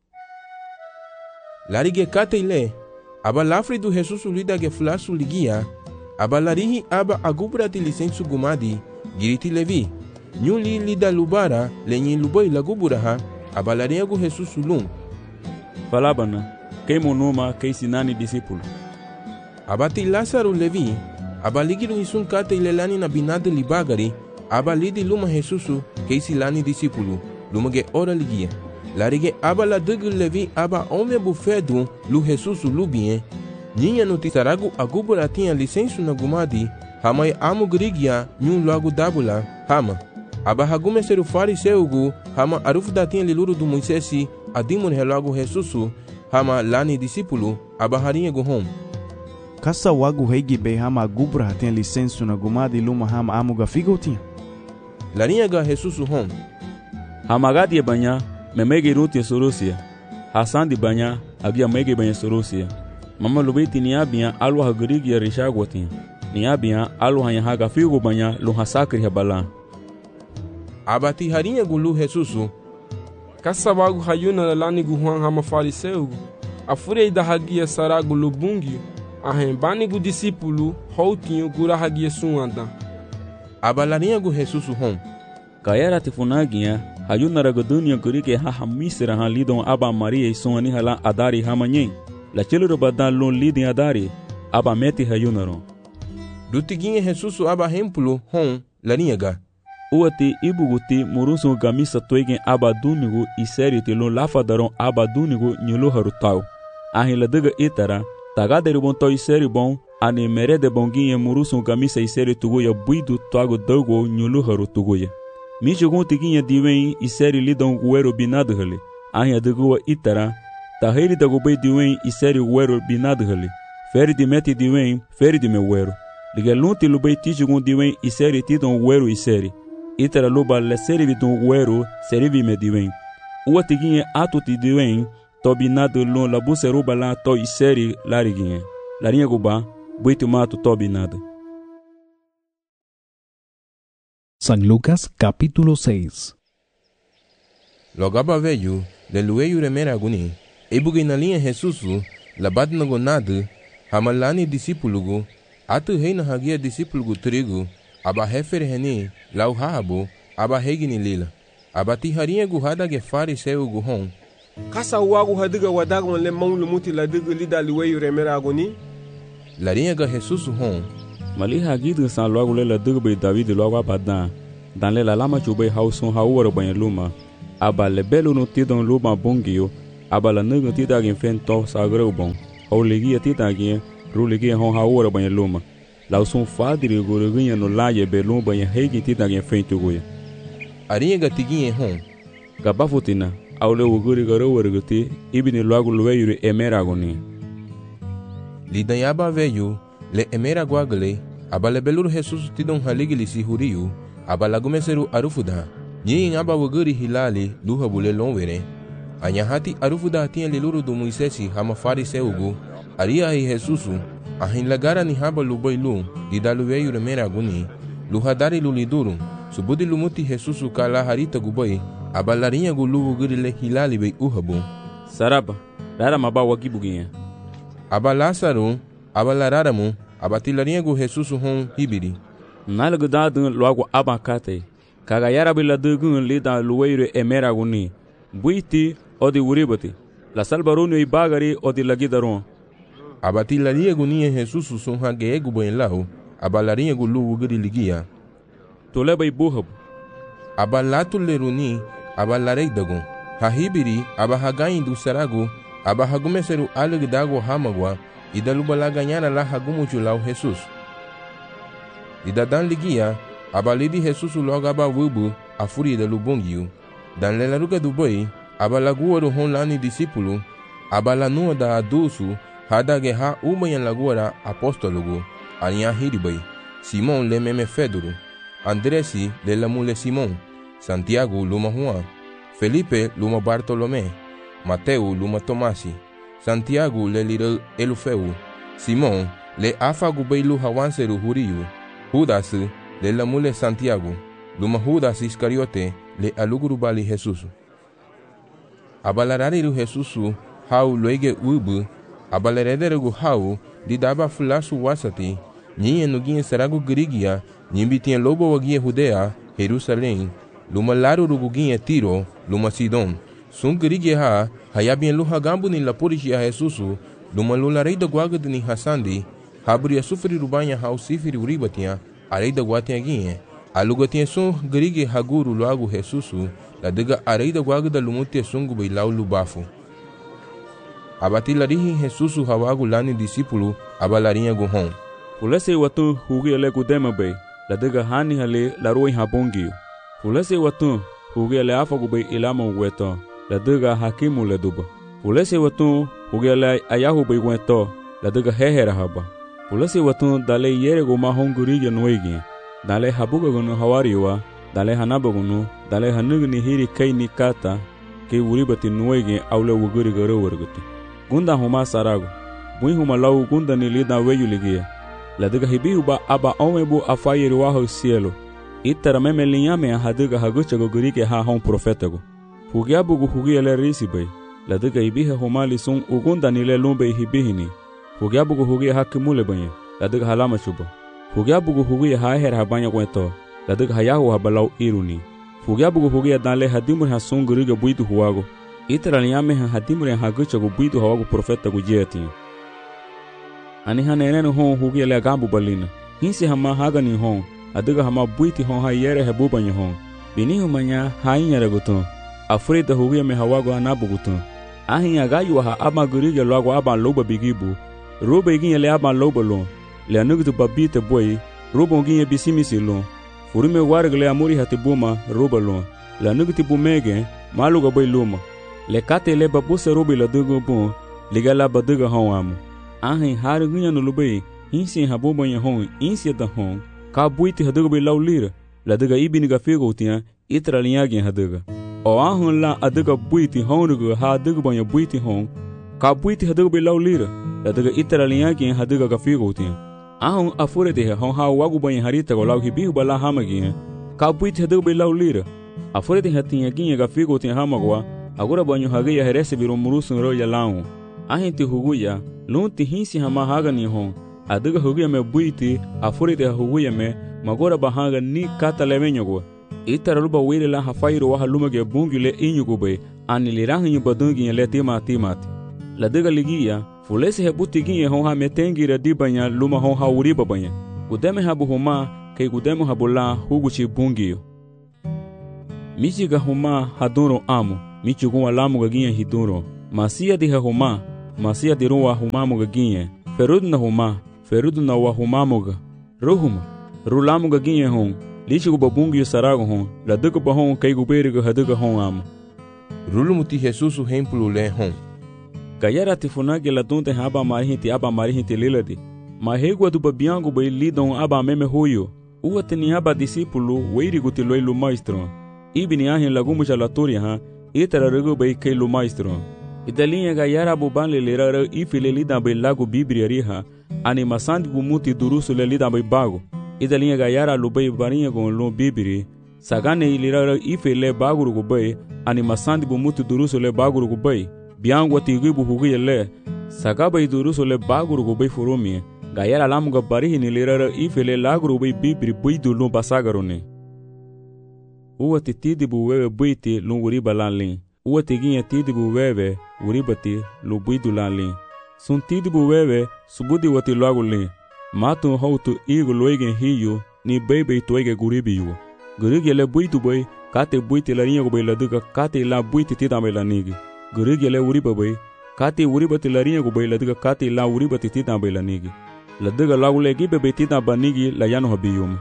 S3: Larige kate ile, aba lafri du Jesusu lida ge flasu ligia, aba larihi aba agubra ti licensu gumadi, giriti levi, nyuli lida lubara, lenyi luboi laguburaha, aba larinha gu Jesusu lum.
S1: Falabana, queimo numa que sinani discípulo.
S3: Abati Lázaro levi, aba ligiru isun kate ilelani na binade libagari, aba lidi luma Jesusu que silani discípulo, luma ge ora ligia. Larige aba la dugu levi aba ome bufedu lu Jesusu lubien, ninha no tisaragu agubura tinha licensu na gumadi, hamai amu grigia nyun logo dabula, hama. Aba hagume seru fariseugu, hama arufu da tinha liluru du Moisesi, adimur helogo Jesusu, hama lani discípulo, aba harinha guhom.
S9: Kasa wagu heigi be hama agubra tinha licensu na gumadi luma hama amuga figo tinha.
S3: Larinha ga Jesusu hom.
S1: Hama gadi banya, memege ruti sorosia. Hasan di banya, agia mege banya sorosia. Mama lubeti ni abia alwa hagurigi ya rishagwatin. Ni abia alwa hanya haga figo banya lu hasakri habala.
S3: Abati harinha gulu Jesusu.
S8: Kasa wagu hayuna la lani guhuan hama fariseu. Afurei da hagia saragu lubungi. Ahem bani gu discípulo houtinho gura hagia suanda.
S3: Aba larinha gu Jesusu hom.
S1: Kayara tifunagia hayuna ragudunia gurike haha misra han lidon aba Maria e sonani hala adari hamanyen. La chiluru badan lon lidin adari aba meti hayunaron.
S3: Dutiguinha Jesusu aba hempulo hom larinha ga.
S1: Uati ibuguti murusu gamisa toegen aba dunigu iseri tilon lafadaron aba dunigu nyulu harutau. Ahin la diga itara tagaderi bon to iseri bon ani merede bonginha murusu gamisa iseri tuguya buidu toago dogo nyulu harutuguya. Michugun tiguinha diwen iseri lidon guero binado hali. Ahin adigua itara taheri dagubei diwen iseri guero binado hali. Feri di meti diwen feri di me guero. Ligelunti lubei tichugun diwen iseri tidon guero iseri. Itara luba le serivi don guero serivi me diwen. Ua tiguinha atu ti diwen to binado lon labu seruba la to iseri lariguinha. Larinha guba buitu mato to binado.
S16: San Lucas capítulo seis.
S3: Logaba veio, le lueio remera aguni, ebugue na linha Jesusu, labat na gonado, hamalani discípulo, atu reina hagia discípulo trigo, aba refere reni, lau habo, aba regni lila, aba tiharinha guhada ge fariseu guhon.
S19: Kasa wagu hadiga wadagon le mão lumuti la diga lida lueio remera aguni.
S3: Larinha ga Jesusu hon.
S1: Maliha gidu san logo le la dugbe David logo abadan. Dan le la lama chube hauson hawara banyan luma. Aba le belo no tidon luma bongio. Aba la nugu tida gin fento sagre bon. Hau legi tida gin ru legi hon hawara banyan luma. La son fadri goroginha no laye belum banyan hegi tida gin fento goya.
S3: Arinha gatiguinha hon.
S1: Gabafutina. Aule uguri garo werguti ibini logo lueyure emeragoni.
S3: Lidanyaba veio le emeragwagle. Aba le belur Jesus tidon haligili si huriu. Aba lagumeseru arufuda. Nyin aba wuguri hilali luha bule lonwere. Anyahati arufuda tinha liluru do Moisesi hama fariseugu. Aria hi Jesusu. Ahin lagara ni haba luboilu. Didalu veio emeraguni. Luha dari luliduru. Subudi lumuti Jesusu kala harita gubai. Aba larinha gulu wuguri le hilali bei uhabu.
S1: Saraba. Rara maba wagibuginha.
S3: Aba Lázaro. Aba lararamu. Aba tilarinha gu Jesusu hon hibiri.
S1: Nalgu dadun logo abakate. Kagayara bila dugun lida luweire emeraguni. Buiti odi uribati. La salbarunu ibagari odi lagidaron.
S3: Abati laria gunia Jesus son hage egu buen lau. Abalarinha gulu wuguri ligia.
S1: Toleba ibuhab.
S3: Abalatu leruni. Abalarei dagon. Hahibiri abahagain du saragu. Abahagumeseru alegdago hamagwa. Idaluba ganhara la hagumuchu lau Jesus. Idadan ligia. Abalidi Jesus logo abavubu. A fúria da lubongiu. Dan lelaruga do boi. Abalagua do hon lani discípulo. Abalanua da adulso. Hada guerra umanhan lagora apóstologo. Arinha hiribai. Simão le meme Fedoro. Andresi le la mule Simão. Santiago luma Juan. Felipe luma Bartolomé. Mateo luma Tomasi. Santiago le lira Elufeu. Simão le afagu beilu hawanseru huriu. Judas le la mule Santiago. Luma Judas Iscariote le aluguru bali Jesus. Abalarariru Jesus hau loige ubu. Abalerederegu hau didaba fulasu wasati. Ninha nuguinha saragu grigia. Nimbi tinha lobo waguinha Judea, Jerusalém. Luma laru ruguinha Tiro, luma Sidon. Sun grigia ha, hayabinha luha gambu ni lapurishi a Jesusu. Luma lularei da guaga ni Hassandi. Habria sufri rubanha hau sifiri uribatinha. Arei da guatinha guinha. Aluga tinha sun grigia haguru loagu Jesusu. La diga arei da guaga da lumutia sungu bailau lubafu. Abatilarihi Jesusu hawagu lani discípulo. Abalarinha guhon.
S1: Fulese watu hugi ale kudema bay. La diga hani hale la roi habongi. Fulese watu hugi ale afagu bay ilama weto. La diga hakimu le duba. Fulese watu hugi ale ayahu bay weto. La diga hehera haba. Fulese watu dale yere go mahongurige noigi. Dale habuga gunu hawariwa. Dale hanaba gunu. Dale hanugni hiri kai ni kata. Ke uribati noigi aule wuguri garo warguti. Gunda huma sarago. Bui huma lau gunda ni lida weyu ligia. La diga hibiuba aba omebu afayiri waho cielo. Itara meme linhame a hadiga hagucha go gurike ha hon profetago. Fugiabu gu hugi ele risibay. La diga ibiha humali sun ugunda ni le lumbe hibihini. Fugiabu gu hugi hakimule banye. La diga halama chuba. Fugiabu gu hugi ha her habanya kwento. La diga hayahu habalau iruni. Fugiabu gu hugi danle hadimur ha sun guriga buidu huwago. Itara linhame ha hadimur ha hagucha go buidu hawago profetago jeti. Ani hanenenu hon hugi ele gambu balina. Hinsi hama hagani hon. Adiga hama buiti hon ha yere hebubanya hon. Bini humanya hainyere gutun. Afrida hugi me hawago anabu gutun. Ahin agayu ha ama gurige logo aba loba bigibu. Roba igin ele aba loba lon. Le anugu babite boy. Roba igin bisimisi lon. Furume wargle amuri hatibuma roba lon. Le anugu tibu mege maluga boy luma. Le kate le babuse roba la dugo bon. Ligala baduga hon amu. Ahin haru gunya no lubei, hinsi habuba nya hon, insi da hon, ka buiti haduga bei lau lira, la duga ibini ga figo tia, itra linhagin haduga. O ahun la aduga buiti honuga ha aduga banya buiti hon, ka buiti haduga bei lau lira, la duga itra linhagin haduga ga figo tia. Ahun afure de hon ha wagu banya harita go lau hibihu bala hamagin, ka buiti haduga bei lau lira. Afure de hatinha ginha ga figo tia hamagwa, agora banyo hagaya herese biro murusun roya lau. Ahin ti huguya, lunti hinsi hama haga ni hon. Adiga huguya me buiti, afuri de huguya me, magora bahanga ni kata levenyogo. Itara luba wile la hafairu waha lumage bungi le inyugube, ani lirahi nyubadungi le tima timati. La diga ligia, fulesi hebuti ginye hon ha metengi re dibanya luma hon ha uriba banya. Gudeme habu huma kay gudemo habula huguchi bungiyo. Michi ga huma haduro amu, michi guwa lamu gaginye hiduro. Masia di ha huma, masia di ruwa humamu gaginye. Ferud na huma, ferud na wa humamu. Ruhuma, rulamu gaginye hon, lichi guba bungiyo sarago hon, la duka ba hon kay guberigo haduga hon amu.
S3: Rulumuti Jesusu hempulu le hon.
S1: Gayara tifunage la dunte haba marihinti aba marihinti liladi. Mahegua do babiango bai lidon aba meme huyo. Uwa teni haba discípulo weirigu tiloi lu maestro. Ibni ahin lagumu jalatoria ha, itara rego bai kei lu maestro. Idalinha gayara buban le lera ifile lidan bai lago bibri ha, animasandi gumuti durusu le lidan bai bago. Idalinha gayara lu bai barinha gon lu bibri, sagane ilira ifile baguru gu bai, animasandi gumuti durusu le baguru gu bai. Biango tigibu hugi le, sagaba idurusu le baguru gu bai furumie. Gayara lamuga barihi ni lirara ifele lagru bai bibri buidu lun basagarone. Uwa ti tidibu wewe buiti lun uriba lanlin. Uwa ti ginye tidibu wewe uribati lu buidu lanlin. Sun tidibu wewe subudi wati lagu lin. Matu hautu igu loigen hiyu ni bebe itoige guribiyu. Gurigi le buidu bai kate buiti la rinyago bai laduga kate la buiti tidame la nigi. Gurigi le uriba bai kate uribati la rinyago bai laduga kate la uribati tidame la nigi. La diga lagu legi bebe tita banigi la yano habiyum.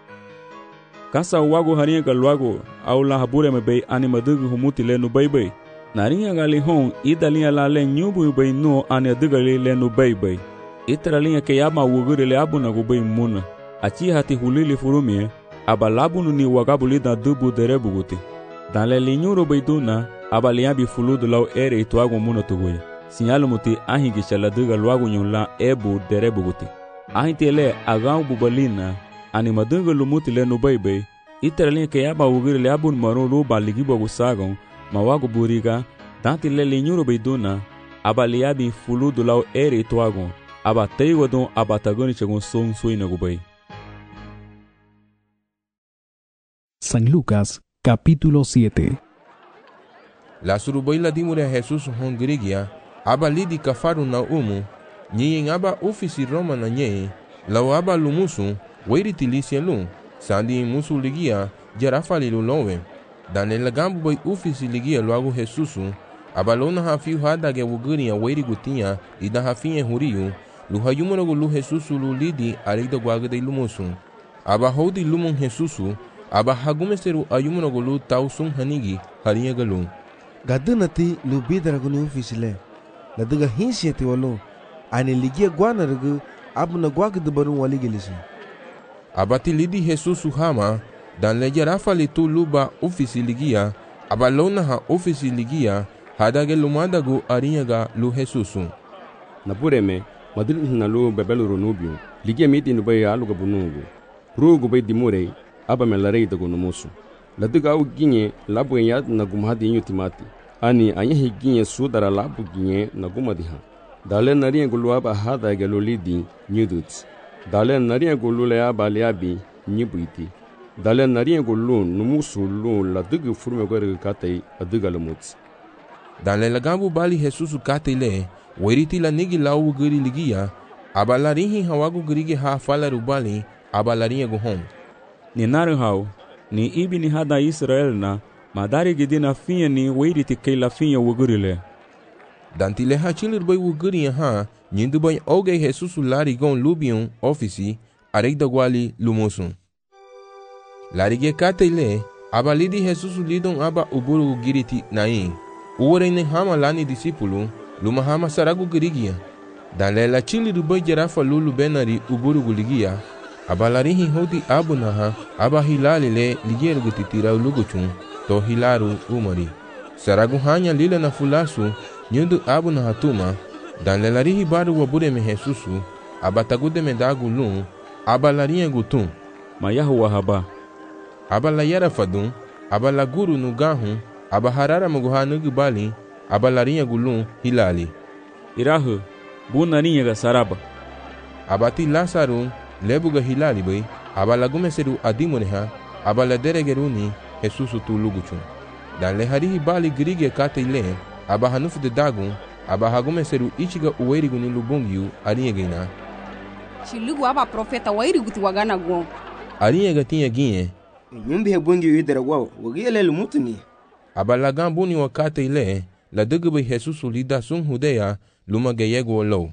S1: Kasa wagu haringa ka luagu au la habure me bei anima diga humuti le nu bei bei. Naringa gali hon ida linha la le nyubu bei no ane diga le le nu bei bei. Itra linha ke yama wuguri le abu na gu bei muna. Achi hati hulili furumie aba labu nu ni wagabu lida dubu derebu guti. Dan le linyuro bei duna aba liabi fuludu lau ere ituagu muna tugui. Sinyalu muti ahi gisha la diga luagu nyunla ebu derebu guti. Ahi tele agau bubalina anima diga lumuti le nubaibay. Itara linha ke yaba wugiri le abun maru luba ligiba gusagon mawagu buriga tanti le linyuro beiduna aba liabi fuludu lau ere ituagon aba teiwa don aba tagoni chegon son suina gubay.
S16: San Lucas, capítulo siete.
S3: La surubaila dimure a Jesús hongrigia aba lidi kafaru na umu, nyiyin aba ofisi Roma na nye, lau aba lumusu, weiri tilisia lum, sandi musu ligia, jarafali lulowe. Dan el gambu bai ofisi ligia luagu Jesusu, aba lona hafiu hadage wuguria weiri gutinha, ida hafinha huriu, luhayumonogu lu Jesusu lu lidi arigda guagade lumusu. Aba hodi lumon Jesusu, aba hagumeseru ayumonogu lu tausun hanigi, harinha galum.
S5: Gadunati lu bidaragu ni ofisi le. La diga hinsi ti walo ani ligia guana rugu abuna guaga de barun wali gelisi.
S3: Abati lidi Jesusu hama dan leja rafali tu luba ofisi ligia abalona ha ofisi ligia hadage lumadagu arinyaga lu Jesusu.
S4: Napureme madrid na lu bebelu runubio ligia miti nubai aluga bunugu rugu bai dimure aba melarei dagu numusu. La diga au ginye labu yad na gumhadi inyo timati. Ani anya higinye sudara labu ginye na gumadiha. Dale nariya gulu aba hada gelu lidi nyuduts. Dale nariya gulu le aba liabi nyibuiti. Dale nariya gulu numusu lu la dugu furme gore katei aduga lumuts.
S3: Dale lagambu bali Jesusu katei le weriti la nigi lau guri ligia aba larihi hawagu gurige ha fala rubali aba lariya guhom.
S1: Ni naru hau ni ibi ni hada Israel na madari gidina finha ni weiriti kei la finha wugurile.
S3: Dantile ha chilir bai wuguri ha nyindu bai oge Jesusu lari gon lubion ofisi areida guali lumusu. Lari ge katele aba lidi Jesusu lidon aba uburu giriti nain. Uore ne hama lani disipulu luma hama saragu girigia. Dale la chilir bai jarafa lulu benari uburu guligia. Aba larihi hodi abu naha aba hilali le ligeru gutitira uluguchun to hilaru umari. Saragu hanya lila na fulasu nyundu abu na hatuma dan le larihi baru wabure me Jesusu aba tagude me dagu lun aba larinha gutun
S1: mayahu wahaba
S3: aba la yara fadun aba la guru nugahu aba harara muguha nugubali aba larinha gulun hilali.
S1: Irahu bunarinha ga saraba
S3: abati Lasaru lebuga hilali bai aba lagume seru adimuneha aba la deregeruni Jesusu tu luguchun. Dan le harihi bali grige kate ile aba hanufu de dagun aba hagume seru ichiga uwerigu ni lubungiu arinha gina.
S20: Shilugu aba profeta wairi guti wagana guo.
S3: Arinha gatinha guinhe.
S10: Nyumbi hebungi idera guo, wagile lumutuni.
S3: Abalagan buni wakate ile, la degbe Jesus lida sun hudeya, luma gayego low.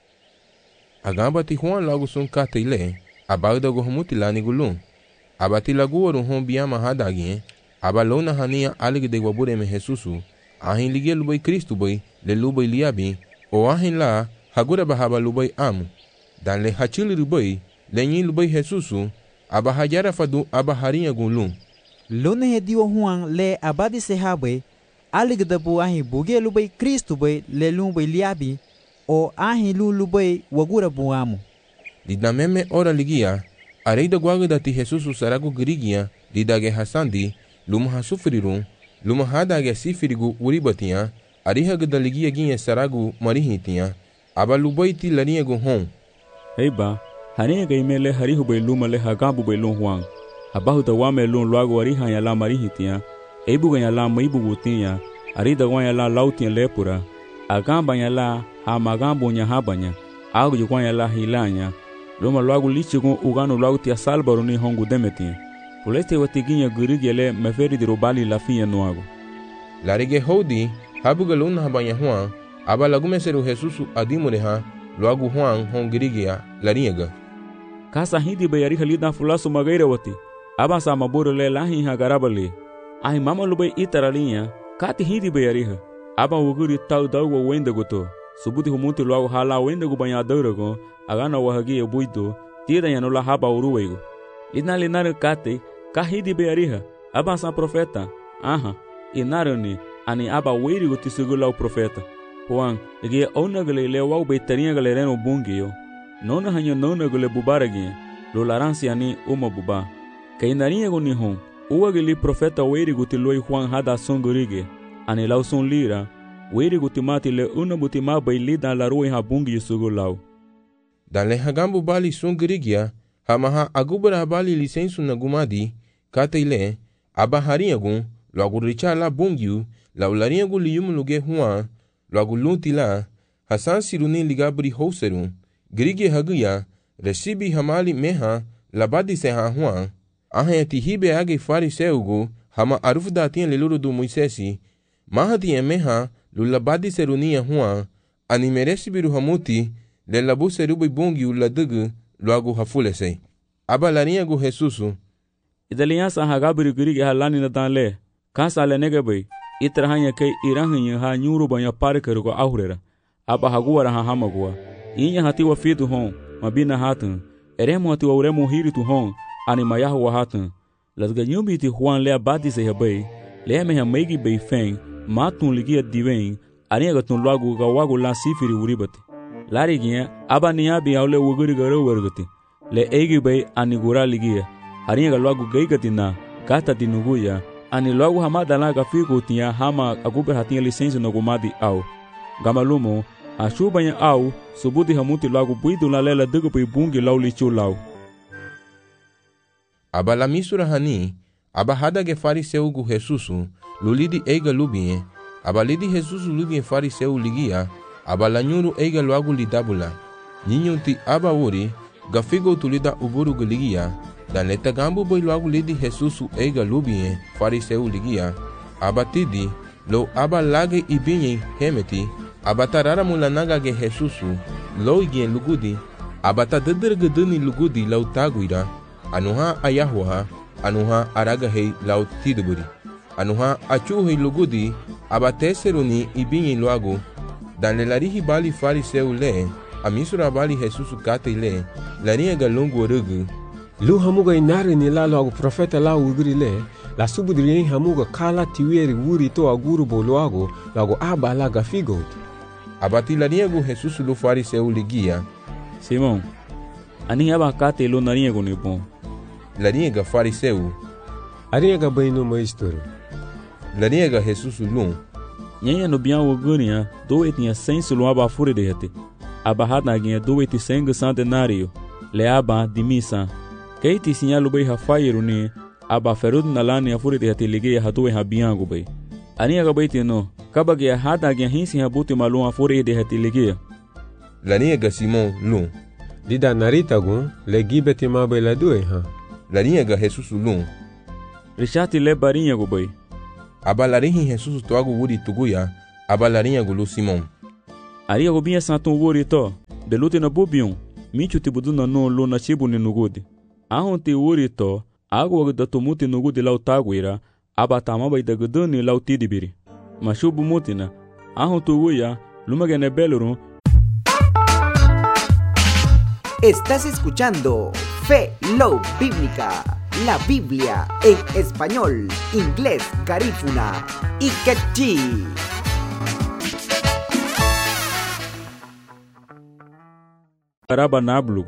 S3: Agamba ti Juan lagu sun kate ile, abagda go humuti lani gulun. Abati lagu waru hon biyama hadagin, abalona hania alig de wabure me Jesusu, ahin ligie lubai Kristu bai, le lubai liabi, o ahin la, hagura bahaba lubai amu. Dan le hachili lubai, le nyi lubai Jesusu, abahajara fadu abaharinha gulun.
S18: Lone he dio Juan le abadi sehabe, alig de bu ahin buge lubai Kristu bai, le lubai liabi, o ahin lu lubai wagura bu amu.
S3: Lida meme ora ligia, areida guaga dati Jesusu saragu girigia, lidage hasandi, luma hasufrirun, luma hadage sifirigu uribatia, ariha gada ligia ginha saragu marihitia, aba lubaiti larinha gu hon.
S1: Heiba, harinha gaimele harihu bai luma le hagabu bai lun Juan. Abahu da wame lun luagu ariha ya la marihitia, eibu ganha la maibu gutinha, arida guanha la lautinha lepura, agamba ya la hamagambo nya habanya, agu juguanha la hilanya, luma luagu lichigun ugano luagu tia salbaru ni hongu demetinha. Puleste watiginha gurigele meferi de robali la finha nuago.
S3: Larige hodi, habuga luna habanya Juan, aba lagumeseru Jesusu adimureha, luagu Juan hon girigia, larinhaga.
S1: Kasa hindi bayari halida fulasu magaira wati. Aba sama buru le lahi hagarabali. Ahi mama lubai itaralinha, kati hindi bayariha. Aba wuguri tau dawa wenda goto. Subuti humuti luagu hala wenda gu banhadurago, agana wahagi buido, tira yanula haba uruwego. Lina linare kate, kahidi bayariha. Aba sa profeta. Aha, inarani, ani aba weiri guti segula o profeta. Juan, ege onagale le wau beitarinha galereno bungio. Nona hanyo nona gule bubaragi, lo laransi ani uma buba. Kainarinha guni hon, uagili profeta weiri guti loi Juan hada songurige, ani lau son lira, weiri guti mati le una buti ma bai lida la rui ha bungi yusugu lau.
S3: Dan le hagambu bali songurigia, hamaha agubara bali lisensu na gumadi, kate ile, abaharinha gun, lo aguricha la bungiu, la ularinha gu liyum luge Juan, lo agulunti la, hasan siruni ligabri houserun, Grigi haguya, recibi hamali meha, labadi seha Juan, ahen tihibe age fariseugu, hama arufda tinha leluru do Moisesi, maha tinha meha, lulabadi serunia Juan, animeresi biru hamuti, lelabu serubi bungi uladugu, luagu hafulese. Aba larinha gu Jesusu.
S1: Idaliansa hagabiri grigi halani na danle, kansa le negebai, itrahanya kei irahanha ha nyuru banya parikerugo ahurera, aba haguara ha hamagua. Inha hati wa fitu hon, mabina hatan, eremo hati wa uremo hiritu hon, animayahu wa hatan. Lasga nyumbi ti Juan le abadi se habai, le me hamegi bei feng, matun ligia diwen, arinha tun logo gawago la sifiri uribati. Lari ginha, aba niabi aule wuguri garo wargati, le egi bei anigura ligia, arinha logo gaigati na, gata dinuguya, ani logo hamada la gafigo tinha hama aguber hatinha licença no gumadi au. Gamalumo, a chubanha au, subuti hamuti logo buido la lela dugu pai bungi lau lichu lau.
S3: Aba la misura hani, aba hada ge fariseu gu Jesusu, lulidi eiga lubie, aba lidi Jesusu lubie fariseu ligia, aba la nyuru eiga loagu lidabula. Ninyunti aba uri, gafigo tulida uburu gu ligia, dan leta gambu boi loagu lidi Jesusu eiga lubie fariseu ligia, aba tidi, lo aba lage ibinye hemeti, abatarara mulanaga ge Jesusu, lo igien lugudi, abata dedergedeni lugudi lau taguira, anuha ayahuha, anuha aragahei lau tiduburi, anuha achuhei lugudi, abateseruni ibinye luagu, dan lelarihi bali fariseu le, amisura bali Jesusu kate le, larinha galungu orugu,
S19: lu hamuga inari ni la luagu profeta la uguri le, la subudiri hamuga kala tiweri wuri to aguru boluago, luagu aba la gafigot.
S3: Abati larinha gu Jesusu lu fariseu ligia.
S1: Simão, ani aba kate lu narinha gu nipon.
S3: Larinha ga fariseu.
S19: Arinha ga baino maestro.
S3: Larinha ga Jesusu lu.
S1: Nyenha no bian ugunia, doe tinha senso lu aba fure de hete. Aba hadaginha doe ti senga centenário. Le aba di misa. Keiti sinha lu bai hafairu ni, aba ferud na lani afure de hete ligia hatoe habian gu bai. Arinha ga bai tino. Kabagia hada gya hinsi habuti malum afure de hatiligia.
S3: Larinha ga Simon lu.
S19: Lida narita gun le gibeti mabe la due ha.
S3: Larinha ga Jesus lun.
S1: Richati le barinha gu bai.
S3: Aba larinha Jesus toagu wuri tuguya. Aba larinha gu lu Simon.
S1: Aria gu binha santu wuri to. De lute na bobion. Michu tibudu na no lo na chibu ni nugudi. Ahon te wuri to. Agu wagu da tumuti nugudi lau taguira. Aba tama bai da gudani lau tidibiri. Mashubu mutina. Ahon tuguya. Lumagene belurun.
S21: Estás escuchando Fe Love Bíblica, la Biblia en español, inglés, garífuna y quechí.
S1: Araba nablu,